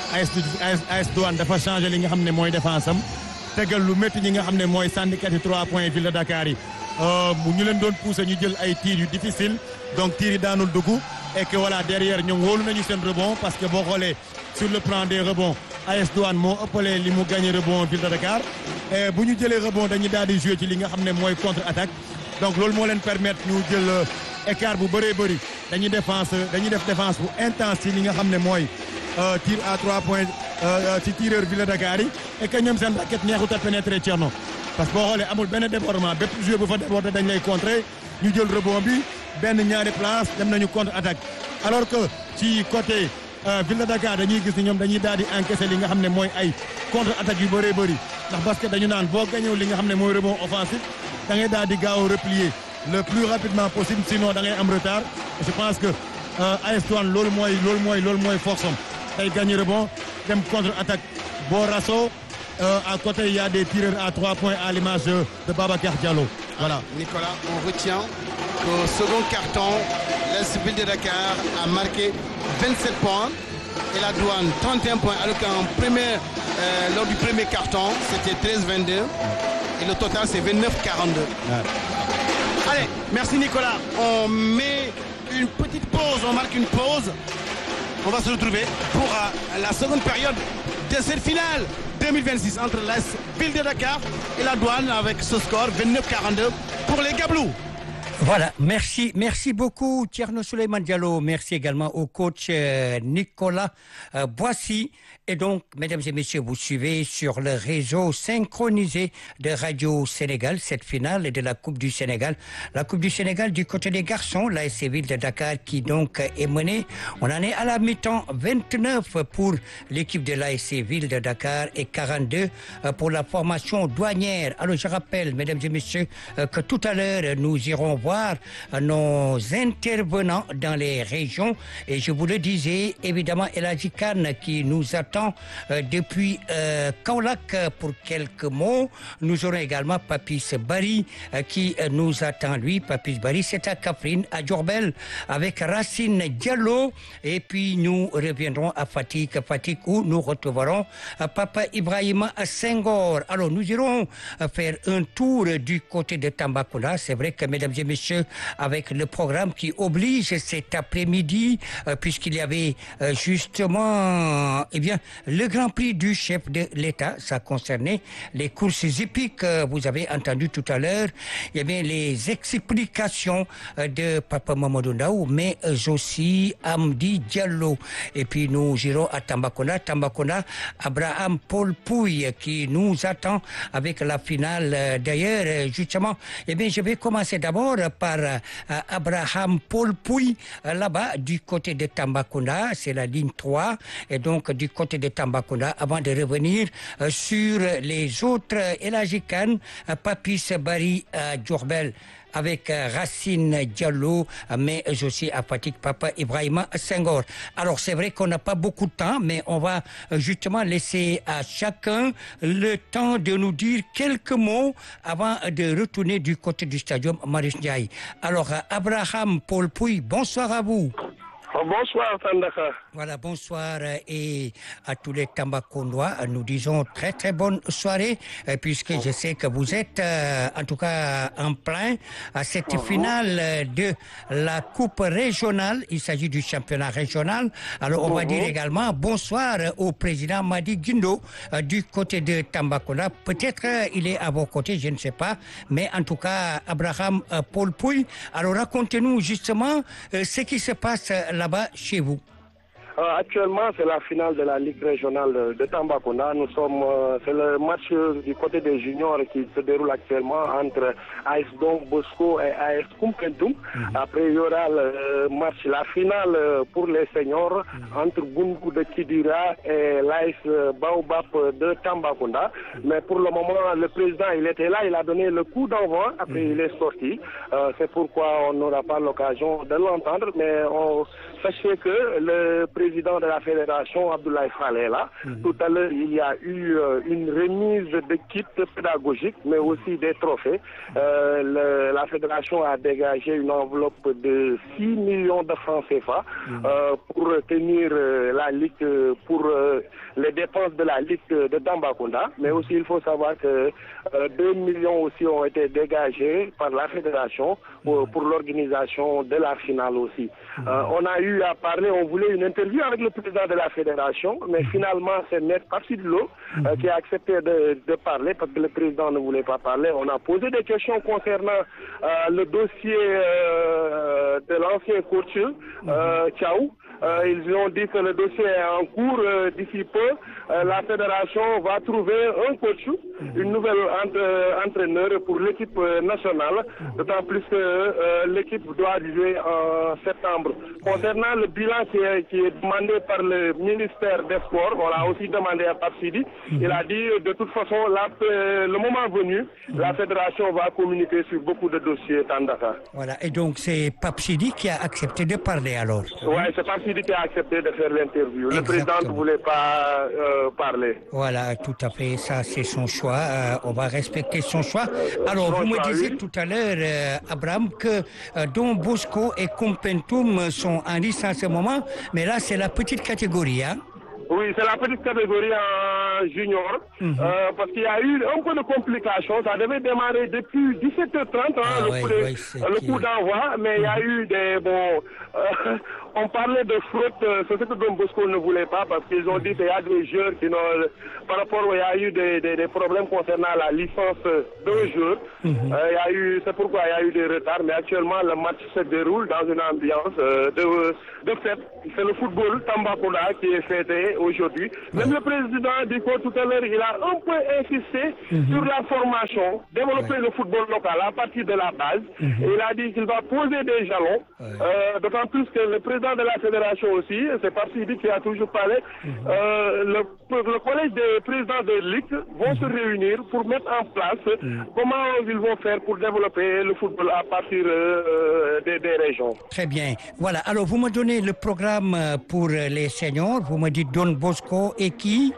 S2: AS Douane dafa changé li nga xam ne mooy défense am tegal lu métti ñi nga xam ne mooy syndicat yi 3 points Ville de Dakar yi ñu leen doon poussé ñu jël ay tirs yu difficile donc tirs yi daanul dugg et que voilà derrière ñoom wóolu nañu seen rebond parce que boo xoolee sur le plan des rebonds AS Douane moo ëppalee li mu gagné rebond Ville de Dakar et bu ñu jëlee rebond dañuy daal di jouer ci li nga xam ne mooy contre attaque donc loolu moo leen permettre ñu jël écart bu bëree bëri dañuy def défense bu intense ci li nga xam ne mooy tir à 3 points ci tireur Ville de Dakar yi et que ñoom seen raquette neexut a pénétrer Thierno parce que boo xoolee amul benn débordement bépp joueur bu fa déborder dañ lay contrer ñu jël rebond bi benn ñaari place dem nañu contre attaque alors que ci côté Ville de Dakar dañuy gis ni ñoom dañuy daal di encaisser li nga xam ne mooy ay contre attaque yu bëree bëri ndax parce que dañu naan boo gañëw li nga xam ne mooy rebond offensif da ngay daal di gaaw replier le plus rapidement possible sinon da ngay am retard je pense que AS Douane loolu mooy force am tey gagné rebond dem contre attaque boo raso à côté il y a des tireurs à 3 points à l'image de Babacar Diallo. Voilà.
S1: Nicolas, on retient qu'au second carton, l'AS Ville de Dakar a marqué 27 points et la Douane 31 points alors lors du premier carton c'était 13-22 et le total c'est 29-42. Ouais. Allez, merci Nicolas. On met une petite pause, on marque une pause. On va se retrouver pour la seconde période de cette finale 2026 entre l'AS Ville de Dakar et la Douane avec ce score 29-42 pour les Gablous.
S4: Voilà, merci beaucoup Thierno Souleymane Diallo, merci également au coach Nicolas Boissy. Et donc, mesdames et messieurs, vous suivez sur le réseau synchronisé de Radio Sénégal cette finale de la Coupe du Sénégal. La Coupe du Sénégal du côté des garçons, l'ASC Ville de Dakar qui donc est menée. On en est à la mi-temps, 29 pour l'équipe de l'ASC Ville de Dakar et 42 pour la formation douanière. Alors je rappelle, mesdames et messieurs, que tout à l'heure, nous irons voir nos intervenants dans les régions. Et je vous le disais, évidemment, El Hadji Kane qui nous attend depuis Kaolack pour quelques mots. Nous aurons également Papis Barry qui nous attend, lui. Papis Barry, c'est à Kaffrine, à Diourbel, avec Racine Diallo. Et puis nous reviendrons à Fatick où nous retrouverons Papa Ibrahima Senghor. Alors nous irons faire un tour du côté de Tambacounda. C'est vrai que, mesdames et messieurs, avec le programme qui oblige cet après-midi, puisqu'il y avait justement, le Grand Prix du chef de l'État, ça concernait les courses hippiques, vous avez entendu tout à l'heure, les explications de Papa Mamadou Ndaw, mais aussi Amdi Diallo. Et puis nous irons à Tambacounda, Abraham Paul Pouy qui nous attend avec la finale. D'ailleurs, justement, je vais commencer d'abord par Abraham Paul Pouy, là-bas du côté de Tambacounda, c'est la ligne 3, et donc du côté de Tambacounda, avant de revenir sur les autres, El Hadji Kane, Papis Barry Diourbel, avec Racine Diallo, mais aussi à Fatick, Papa Ibrahima Senghor. Alors c'est vrai qu'on n'a pas beaucoup de temps, mais on va justement laisser à chacun le temps de nous dire quelques mots avant de retourner du côté du stadium Marius Ndiaye. Alors Abraham Paul Pouy, bonsoir à vous.
S3: Bonsoir Tandaka.
S4: Voilà, bonsoir et à tous les Tambacoundois. Nous disons très très bonne soirée puisque je sais que vous êtes en tout cas en plein à cette finale de la Coupe régionale. Il s'agit du championnat régional. Alors on va dire également bonsoir au président Madi Guindo du côté de Tambacounda. Peut-être il est à vos côtés, je ne sais pas. Mais en tout cas, Abraham Paul Pouy, alors racontez-nous justement ce qui se passe là-bas chez vous.
S3: Actuellement, c'est la finale de la Ligue régionale de Tambacounda. C'est le match du côté des juniors qui se déroule actuellement entre AS Don Bosco et AS Koumpentoum. Après, il y aura le match, la finale pour les seniors entre Bungu de Kidira et l'AS Baobab de Tambacounda. Mais pour le moment, le président, il était là, il a donné le coup d'envoi, après il est sorti. C'est pourquoi on n'aura pas l'occasion de l'entendre, mais sachez que le président de la fédération, Abdoulaye Fall, est là. Tout à l'heure, il y a eu une remise de kits pédagogiques, mais aussi des trophées. La fédération a dégagé une enveloppe de 6 millions de francs CFA pour tenir la Ligue, pour les dépenses de la Ligue de Tambacounda. Mais aussi, il faut savoir que 2 millions aussi ont été dégagés par la fédération pour l'organisation de la finale aussi. On a eu à parler, on voulait une interview avec le président de la fédération, mais finalement c'est Maître Papsidlo qui a accepté de parler parce que le président ne voulait pas parler. On a posé des questions concernant le dossier de l'ancien coach Tchaou. Ils ont dit que le dossier est en cours. D'ici peu, la fédération va trouver un coach, une nouvelle entraîneur pour l'équipe nationale, d'autant plus que l'équipe doit jouer en septembre. Concernant le bilan qui est demandé par le ministère des Sports, on l'a aussi demandé à Papsidi. Il a dit de toute façon, le moment venu, la fédération va communiquer sur beaucoup de dossiers Tandaka.
S4: Voilà, et donc c'est Papsidi qui a accepté de parler alors.
S3: Oui, c'est Papsidi qui a accepté de faire l'interview. Le président ne voulait pas parler.
S4: Voilà, tout à fait, ça c'est son choix. On va respecter son choix. Alors, vous me disiez tout à l'heure, Abraham, que Don Bosco et Koumpentoum sont en lice en ce moment, mais là c'est la petite catégorie, hein?
S3: Oui, c'est la petite catégorie en junior, parce qu'il y a eu un peu de complications. Ça devait démarrer depuis 17h30, le coup d'envoi, mais il y a eu on parlait de fraude, c'est ce que Don Bosco ne voulait pas, parce qu'ils ont dit qu'il y a des joueurs qui par rapport, il y a eu des problèmes concernant la licence d'un joueur. C'est pourquoi il y a eu des retards, mais actuellement le match se déroule dans une ambiance de fête. C'est le football Tambacounda qui est fêté aujourd'hui. Même le président Diko tout à l'heure, il a un peu insisté sur la formation, développer le football local à partir de la base. Et il a dit qu'il va poser des jalons, d'autant plus que le président de la fédération aussi, c'est Parsidi qui a toujours parlé, le collège des présidents des ligues vont se réunir pour mettre en place comment ils vont faire pour développer le football à partir des régions.
S4: Très bien. Voilà. Alors, vous me donnez le programme pour les seniors. Vous me dites Don Bosco et qui?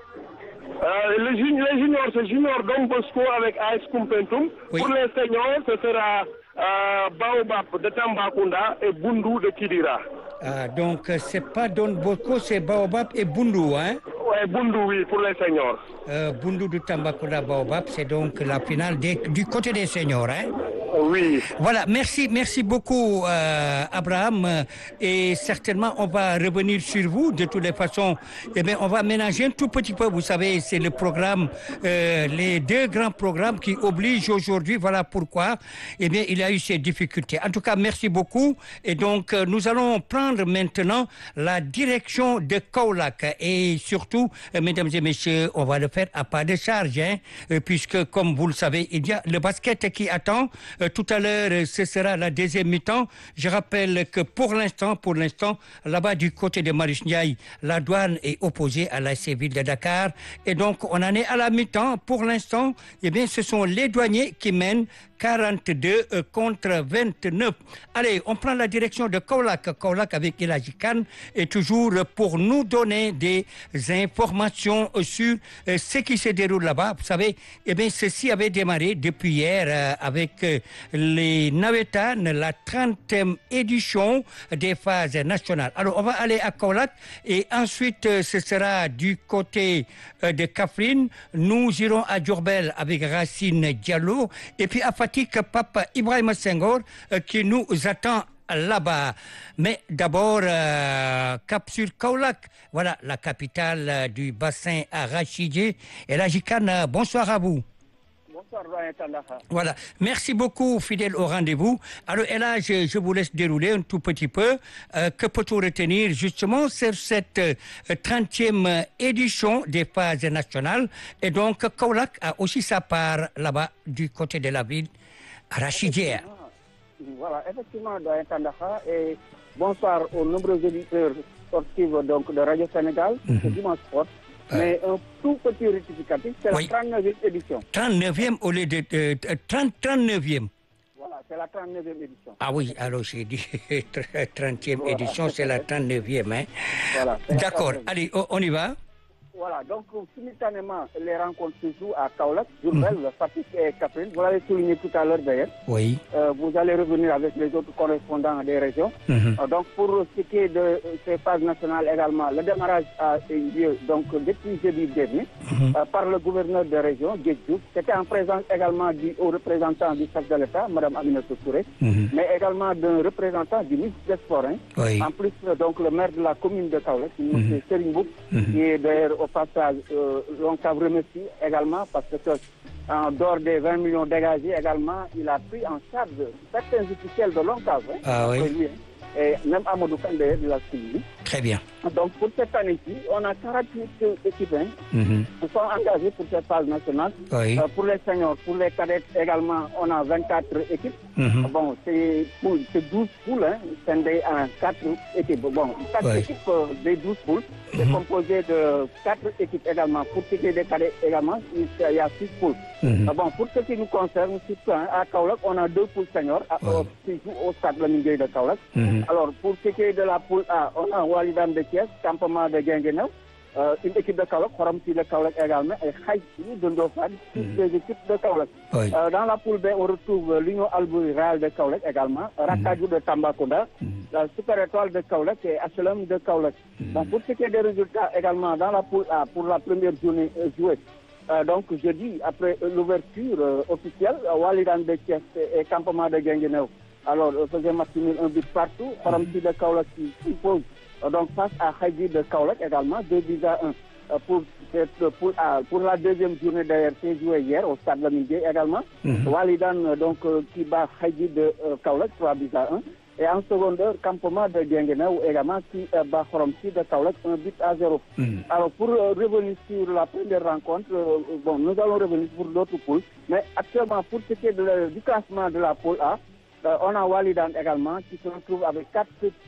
S3: Les juniors, c'est Junior Don Bosco avec AS Kumpentum. Oui. Pour les seniors, ce sera Baobab de Tambacounda et Bundu de Kidira.
S4: Donc, c'est pas Don Bosco, c'est Baobab et Bundu, hein?
S3: Oui, Bundu, oui, pour les seniors.
S4: Bundu de Tambacounda, Baobab, c'est donc la finale du côté des seniors, hein?
S3: Oui.
S4: Voilà, merci beaucoup Abraham, et certainement on va revenir sur vous de toutes les façons. Eh bien, on va ménager un tout petit peu, vous savez, c'est le programme, les deux grands programmes qui obligent aujourd'hui, voilà pourquoi, eh bien, il y a eu ces difficultés. En tout cas, merci beaucoup, et donc nous allons prendre maintenant la direction de Kaolack, et surtout, mesdames et messieurs, on va le faire à pas de charge, hein, puisque comme vous le savez, il y a le basket qui attend. Tout à l'heure, ce sera la deuxième mi-temps. Je rappelle que pour l'instant, là-bas du côté de Marius Ndiaye, la douane est opposée à la Ville de Dakar. Et donc, on en est à la mi-temps. Pour l'instant, eh bien, ce sont les douaniers qui mènent 42 contre 29. Allez, on prend la direction de Kaolack. Kaolack avec El Hadji Kane et toujours pour nous donner des informations sur ce qui se déroule là-bas. Vous savez, eh bien, ceci avait démarré depuis hier avec les Nawetanes, la 30e édition des phases nationales. Alors, on va aller à Kaolack et ensuite, ce sera du côté de Kaffrine. Nous irons à Diourbel avec Racine Diallo et puis à Fatick, Papa Ibrahima Senghor qui nous attend là-bas. Mais d'abord, cap sur Kaolack, voilà la capitale du bassin arachidier. El Hadji Kane, bonsoir à vous. Voilà, merci beaucoup, fidèle au rendez-vous. Alors, et là, je vous laisse dérouler un tout petit peu. Que peut-on retenir justement sur cette 30e édition des phases nationales? Et donc, Kaolack a aussi sa part là-bas du côté de la ville arachidière.
S5: Voilà, effectivement, et bonsoir aux nombreux éditeurs sportifs donc, de Radio Sénégal, de Dimanche Sport. Mais un tout petit rectificatif, c'est la 39e édition.
S4: 39e au lieu de 39e.
S5: Voilà, c'est la 39e édition.
S4: Ah oui, alors j'ai dit 30e édition, c'est la 39e. Hein.
S5: Voilà,
S4: d'accord, allez, on y va.
S5: Voilà, donc simultanément, les rencontres se jouent à Kaolack, Diourbel, Fatick et Kaffrine. Vous l'avez souligné tout à l'heure d'ailleurs.
S4: Oui.
S5: Vous allez revenir avec les autres correspondants des régions. Donc pour ce qui est de ces phases nationales également, le démarrage a eu lieu donc, depuis jeudi dernier par le gouverneur de région, Guèye Diouf. C'était en présence également du haut représentant du chef de l'État, Mme Aminata Touré, mais également d'un représentant du ministre des Sports. En plus, donc le maire de la commune de Kaolack, M. Serigne Mboup, qui est d'ailleurs au passage, on s'en remercie également parce que en dehors des 20 millions dégagés également, il a pris en charge certains officiels de l'ONCAV. Et même Amadou Kane d'ailleurs, il a suivi.
S4: Très bien.
S5: Donc pour cette année-ci, on a 48 équipes qui sont engagées pour cette phase nationale. Pour les seniors, pour les cadets également, on a 24 équipes. Bon, c'est 12 poules, scindées en 4 équipes. Bon, 4 équipes des 12 poules, c'est composé de 4 équipes également. Pour ce qui est des cadets également, il y a 6 poules. Bon, pour ce qui nous concerne, surtout à Kaolack, on a 2 poules seniors qui jouent au stade Lamine Gueye de Kaolack. Alors, pour ce qui est de la poule A, on a Walidane de Thiès, campement de Guinguinéo. une équipe de Kaolack, Xorom si de Kaolack également, et Khaï de Ndofane, toutes les équipes de Kaolack.
S4: Oui.
S5: Dans la poule B, on retrouve l'Union Albouri Real de Kaolack également, Rakadou de Tambacounda, la Super Étoile de Kaolack et HLM de Kaolack. Donc pour ce qui est des résultats également dans la poule A, pour la première journée jouée, donc jeudi, après l'ouverture officielle, Walidan de Thiès et Campement de Guinguinéo, alors faisait match nul, un but partout, Xorom si de Kaolack qui s'impose donc face à Khaïdi de Kaolack également, 2-1 pour cette poule A. Pour la deuxième journée d'ailleurs, c'est joué hier au Stade Lamine Gueye également. Walidan donc qui bat Khaïdi de Kaolack, 3-1. Et en secondaire, Campement de Guinguinéo également qui bat Xorom si de Kaolack, 1-0. Alors pour revenir sur la première rencontre, bon, nous allons revenir pour l'autre poule, mais actuellement pour ce qui est du classement de la poule A, on a Walidan également qui se retrouve avec 4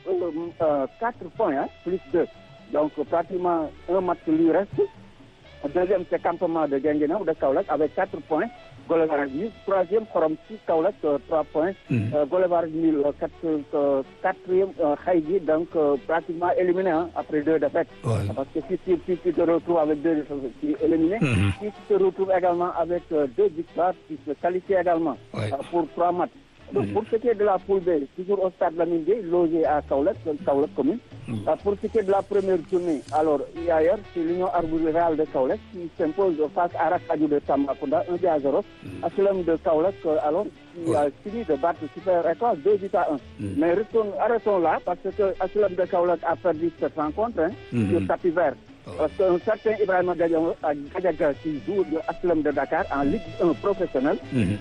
S5: points, hein, plus 2. Donc pratiquement un match lui reste. Deuxième, c'est Campement de Guinguinéo de Kaolack avec 4 points. Golevarage nul. Troisième, Xorom si Kaolack, 3 points. Golevarage nul, quatrième, Khaïdi, donc pratiquement éliminé hein, après 2 défaites. Ouais. Parce que si tu te retrouves avec 2 défaites, tu es éliminé. Si tu te retrouves également avec 2 victoires, tu te qualifies également pour 3 matchs. Donc, pour ce qui est de la poule B, toujours au Stade Lamine Gueye, logé à Kaolack, Kaolack commune. Pour ce qui est de la première journée, alors hier, c'est l'Union Arbouri Real de Kaolack qui s'impose face à Rakadou de Tambacounda, 1-0. HLM de Kaolack, alors, qui a fini de battre Super Étoile, 2-1. Mais arrêtons là, parce que HLM de Kaolack a perdu cette rencontre, hein, sur tapis vert. Parce qu'un certain Ibrahima Gadiaga qui joue de HLM de Dakar en Ligue 1 professionnelle,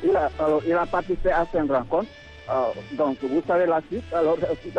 S5: il a participé à cette rencontre. Donc, vous savez la suite. Alors,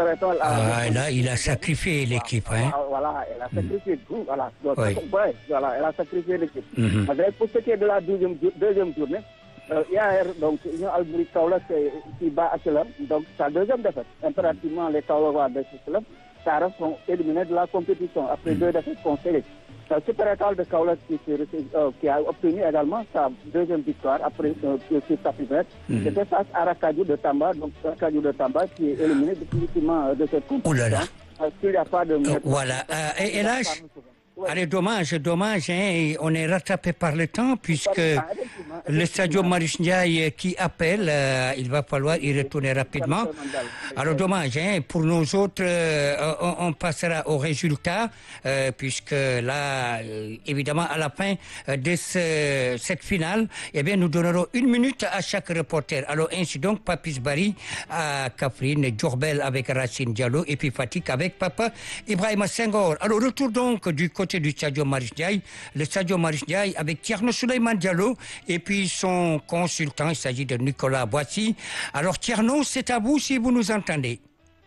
S4: là, il a sacrifié l'équipe. Hein.
S5: Voilà, elle a sacrifié tout. Voilà, elle a sacrifié l'équipe. Pour ce qui est de la deuxième journée, hier, donc, Union Albouri Kaolack qui bat HLM, donc sa deuxième défaite. Impérativement, les Kaolackois de HLM sont éliminés de la compétition après 2 défaites conseillées. La Super Étoile de Kaolack qui a obtenu également sa deuxième victoire après ce tapis vert. C'était face à Rakadou de Tamba, donc Rakadou de Tamba qui est éliminé définitivement de cette compétition.
S4: Oh là là.
S5: S'il n'y a pas de...
S4: Voilà. Et là, allez, dommage, hein, on est rattrapé par le temps puisque le Stadio Marius Ndiaye qui appelle, il va falloir y retourner rapidement. Alors dommage, hein, pour nous autres, on passera au résultat puisque là, évidemment, à la fin de cette finale, eh bien, nous donnerons 1 minute à chaque reporter. Alors ainsi donc, Papis Barry à Kaffrine, Diourbel avec Racine Diallo et puis Fatick avec Papa Ibrahima Senghor. Alors retour donc du côté du Stadio Marius Ndiaye, le Stadio Marius Ndiaye avec Thierno Souleymane Diallo et puis son consultant, il s'agit de Nicolas Boissy. Alors Thierno, c'est à vous si vous nous entendez.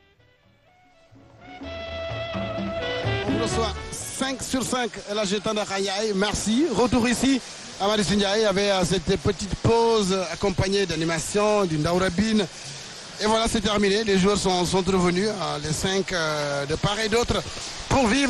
S1: On vous reçoit 5 sur 5 la Gétana Khayaï, merci. Retour ici à Marius Ndiaye avec cette petite pause accompagnée d'animation, d'une daourabine. Et voilà, c'est terminé. Les joueurs sont revenus, les 5 de part et d'autre, pour vivre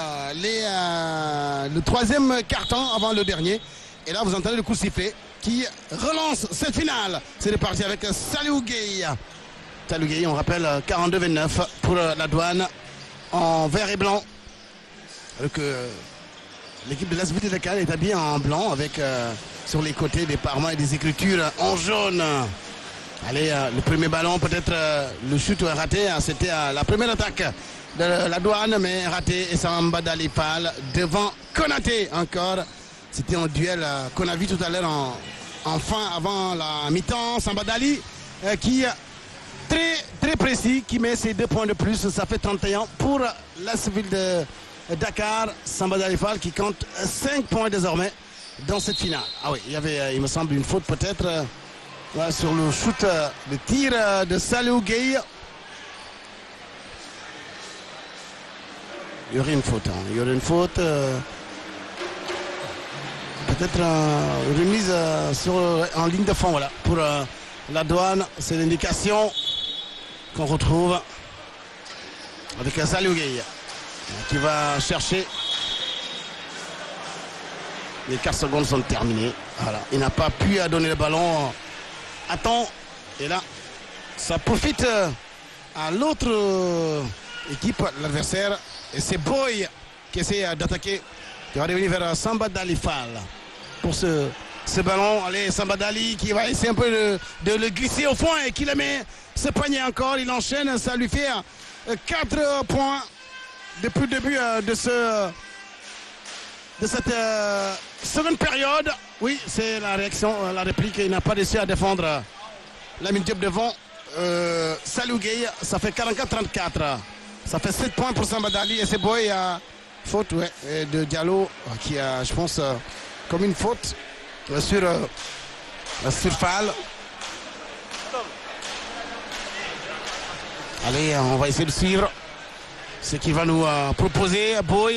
S1: le 3e quart-temps avant le dernier. Et là, vous entendez le coup de sifflet qui relance cette finale. C'est reparti avec Saliou Gueye. Saliou Gueye, on rappelle 42-29 pour la Douane en vert et blanc. L'équipe de l'AS Vitesse de Dakar est habillée en blanc avec sur les côtés des parements et des écritures en jaune. Allez, le premier ballon, peut-être le shoot raté, c'était la première attaque de la Douane, mais raté. Et Samba Dalipal devant Konaté encore. C'était un duel qu'on a vu tout à l'heure en fin avant la mi-temps. Samba Dali qui très précis, qui met ses 2 points de plus. Ça fait 31 pour la civile de Dakar. Samba Dalipal qui compte 5 points désormais dans cette finale. Ah oui, il y avait, il me semble, une faute peut-être. Sur le shoot de tir de Saliou Gueye. Il y aurait une faute. Il y aurait une faute. Peut-être une remise en ligne de fond. Voilà. Pour la Douane, c'est l'indication qu'on retrouve avec Saliou Gueye qui va chercher. Les 4 secondes sont terminées. Voilà. Il n'a pas pu donner le ballon. Attends, et là, ça profite à l'autre équipe, l'adversaire, et c'est Boy qui essaie d'attaquer, qui va revenir vers Samba Dali Fall pour ce ballon. Allez, Samba Dali qui va essayer un peu de le glisser au fond et qui le met ce panier encore. Il enchaîne, ça lui fait 4 points depuis le début de cette seconde période. Oui, c'est la réaction, la réplique. Il n'a pas réussi à défendre Lamine Diop devant Salou Gueye. Ça fait 44-34. Ça fait 7 points pour Samba Dali et c'est Boy à faute de Diallo qui a, je pense, comme une faute sur Fall. Allez, on va essayer de suivre ce qu'il va nous proposer. Boy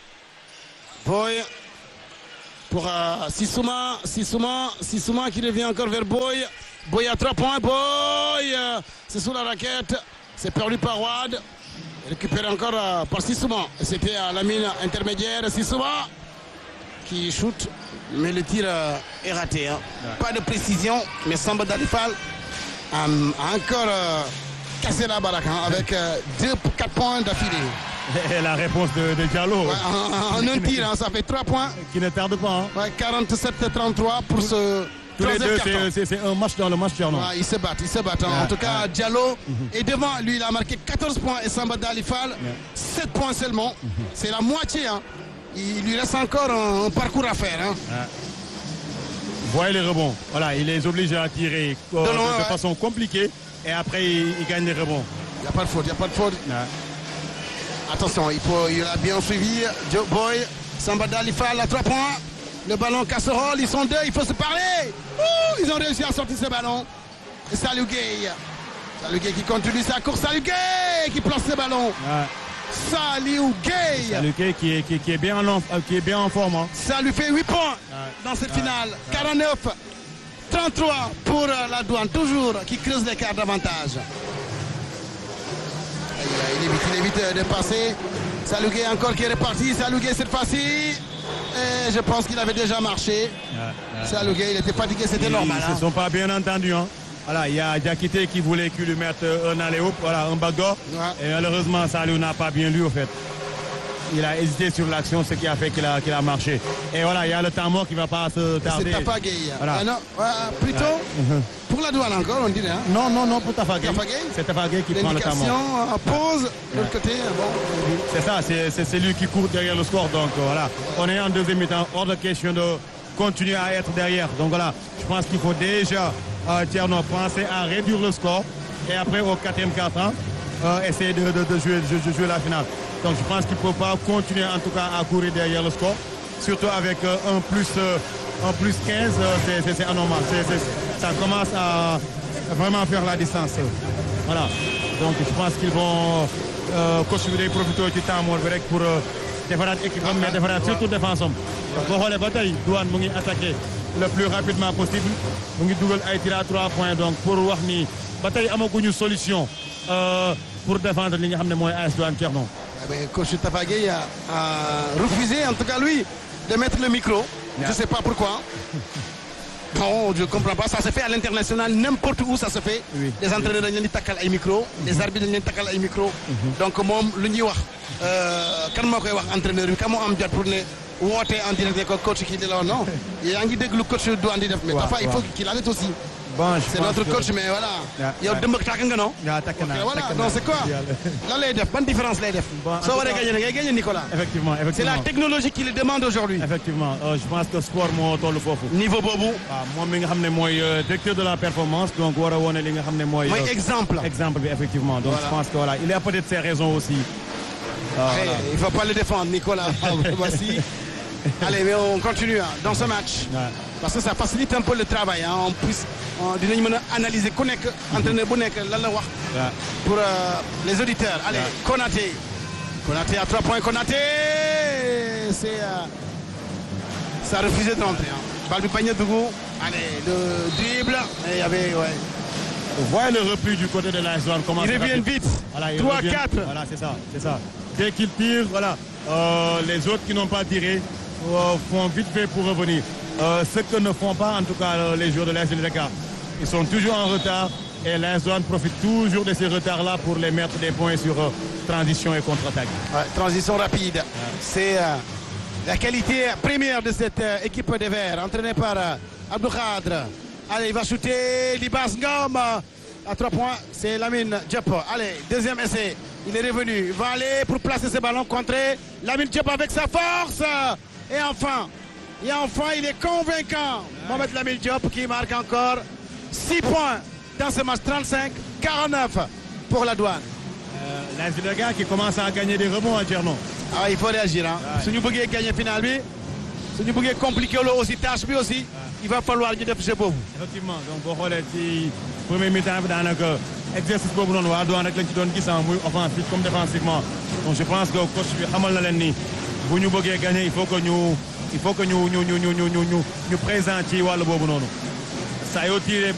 S1: pour Sissouma qui revient encore vers Boy. Boy à 3 points. Boy, c'est sous la raquette. C'est perdu par Wad. Récupéré encore par Sissouma. C'était à la mine intermédiaire. Sissouma qui shoot, mais le tir est raté. Hein. Ouais. Pas de précision, mais Samba Dali Fall a encore cassé la baraque avec 4 points d'affilée.
S2: Et la réponse de Diallo.
S1: Ouais, en un tir, ça fait 3 points.
S2: Qui ne tarde pas. Hein.
S1: Ouais, 47-33 pour ce.
S2: Tous les deux, c'est un match dans le match, Tierno.
S1: Ouais, ils se battent. En tout cas, Diallo est devant. Lui, il a marqué 14 points et Samba Dali Fall, 7 points seulement. C'est la moitié. Hein. Il lui reste encore un parcours à faire. Hein.
S2: Voyez les rebonds. Voilà, il les oblige à tirer de façon compliquée. Et après, il gagne les rebonds.
S1: Il n'y a pas de faute. Attention, il a bien suivi. Joe Boy, Samba Dali Fall à 3 points. Le ballon casserole, ils sont deux, il faut se parler. Ils ont réussi à sortir ce ballon. Et Salou Gueye qui continue sa course. Salou Gueye qui place ce ballon. Salou Gueye
S2: qui est bien en forme. Hein.
S1: Ça lui fait 8 points dans cette finale. 49-33 pour la Douane, toujours qui creuse l'écart davantage. Il évite de passer. Salou Gueye encore qui est reparti. Salou Gueye cette fois-ci. Et je pense qu'il avait déjà marché. Salou Gueye, il était fatigué, c'était normal.
S2: Ils ne se sont pas bien entendus. Hein. Voilà, il y a Diakité qui voulait qu'il lui mette un alley-oop, voilà, un backdoor. Et malheureusement, Salou n'a pas bien lu au fait. Il a hésité sur l'action, ce qui a fait qu'il a marché. Et voilà, il y a le temps mort qui ne va pas se tarder.
S1: C'est Tafa Gueye. Voilà. Plutôt pour la Douane encore, on dirait. Hein.
S2: Non, pour Tafa Gueye. C'est Tafa Gueye qui prend le temps mort.
S1: Pause, de l'autre côté. Bon.
S2: C'est ça, c'est lui qui court derrière le score. Donc voilà, on est en deuxième mi-temps. Hors de question de continuer à être derrière. Donc voilà, je pense qu'il faut déjà penser à réduire le score. Et après, au 4e quart-temps, essayer de jouer la finale. Donc je pense qu'il ne faut pas continuer en tout cas à courir derrière le score. Surtout avec un plus 15, c'est anormal. Ça commence à vraiment faire la distance. Voilà. Donc je pense qu'ils vont construire profiter du temps pour défendre l'équipe, mais défendre surtout défense. Donc boo xoolee ba tey Douane mu ngi attaqué le plus rapidement possible. Mu ngi dugal ay tir à 3 points. Donc pour wax ni ba tey amaguñu solution pour défendre li nga xam ne mooy AS Douane Thierno.
S1: Coach Tafa Gueye a refusé, en tout cas lui, de mettre le micro. Je ne sais pas pourquoi. Non, je ne comprends pas. Ça se fait à l'international, n'importe où ça se fait. Oui. Les entraîneurs dañ leen di takkal ay micro, les arbitres dañ leen takkal ay micro. Donc moom lu ñuy wax kan moo koy wax entraîneur bi kan moo am jot pour ne woote en direct ko coach kii di la non. yaa ngi dégg lu coach Douane di def. Mais Tafa il faut qu'il arrête aussi. Bon, c'est notre coach, mais voilà. Il y a deux mecs qui non? Voilà, donc c'est quoi? Là, les def, bonne différence, les def. Ça va gagner, Nicolas.
S2: Effectivement.
S1: C'est la technologie qui le demande aujourd'hui.
S2: Effectivement, je pense que le sport est le fofu.
S1: Niveau Bobo.
S2: Moi, je suis directeur de la performance, donc je suis
S1: exemple.
S2: Exemple, effectivement. Donc je pense que voilà, il a peut-être ses raisons aussi.
S1: Il ne faut pas le défendre, Nicolas. Voici. Allez, mais on continue dans ce match. Parce que ça facilite un peu le travail. Hein. En plus, dinañ mën a analyser ku nekk entraîneur bu nekk lan la wax. Pour les auditeurs. Allez, Konaté à 3 points. Konaté, ça a refusé de rentrer. Balle du panier de goût. Allez, le dribble. Et il y avait,
S2: Vous voyez le repli du côté de l'AS Douane.
S1: Ils reviennent vite. Voilà, 3-4.
S2: Voilà, c'est ça. Dès qu'ils tirent, voilà, les autres qui n'ont pas tiré font vite fait pour revenir. Ce que ne font pas en tout cas les joueurs de l'AS Douane. Ils sont toujours en retard et l'AS Douanes profite toujours de ces retards-là pour les mettre des points sur transition et contre-attaque.
S1: Ouais, transition rapide. C'est la qualité première de cette équipe des Verts, entraînée par Abdou Khadre. Allez, il va shooter Libas Ngom à 3 points. C'est Lamine Diop. Allez, deuxième essai. Il est revenu. Il va aller pour placer ses ballons contrés. Lamine Diop avec sa force. Et enfin, il est convaincant. Mohamed Lamine Diop qui marque encore 6 points dans ce match. 35-49 pour la Douane.
S2: L'AS Lega qui commence à gagner des rebonds à Tcherno.
S1: Ah, il faut réagir. Si nous voulons gagner final, si nous voulons compliquer aussi tâche aussi, il va falloir ñu def jeu boobu.
S2: Effectivement, donc boo xoolee ci premier mi-temps bi daanaka exercice boobu noonu waa Douane rek lañ ci doon gis muy offensif comme défensivement. Donc je pense que coach bi xamal na leen ni bu ñu bëggee gagner il faut que ñu présent ci wàllu boobu noonu. saa yoo tiré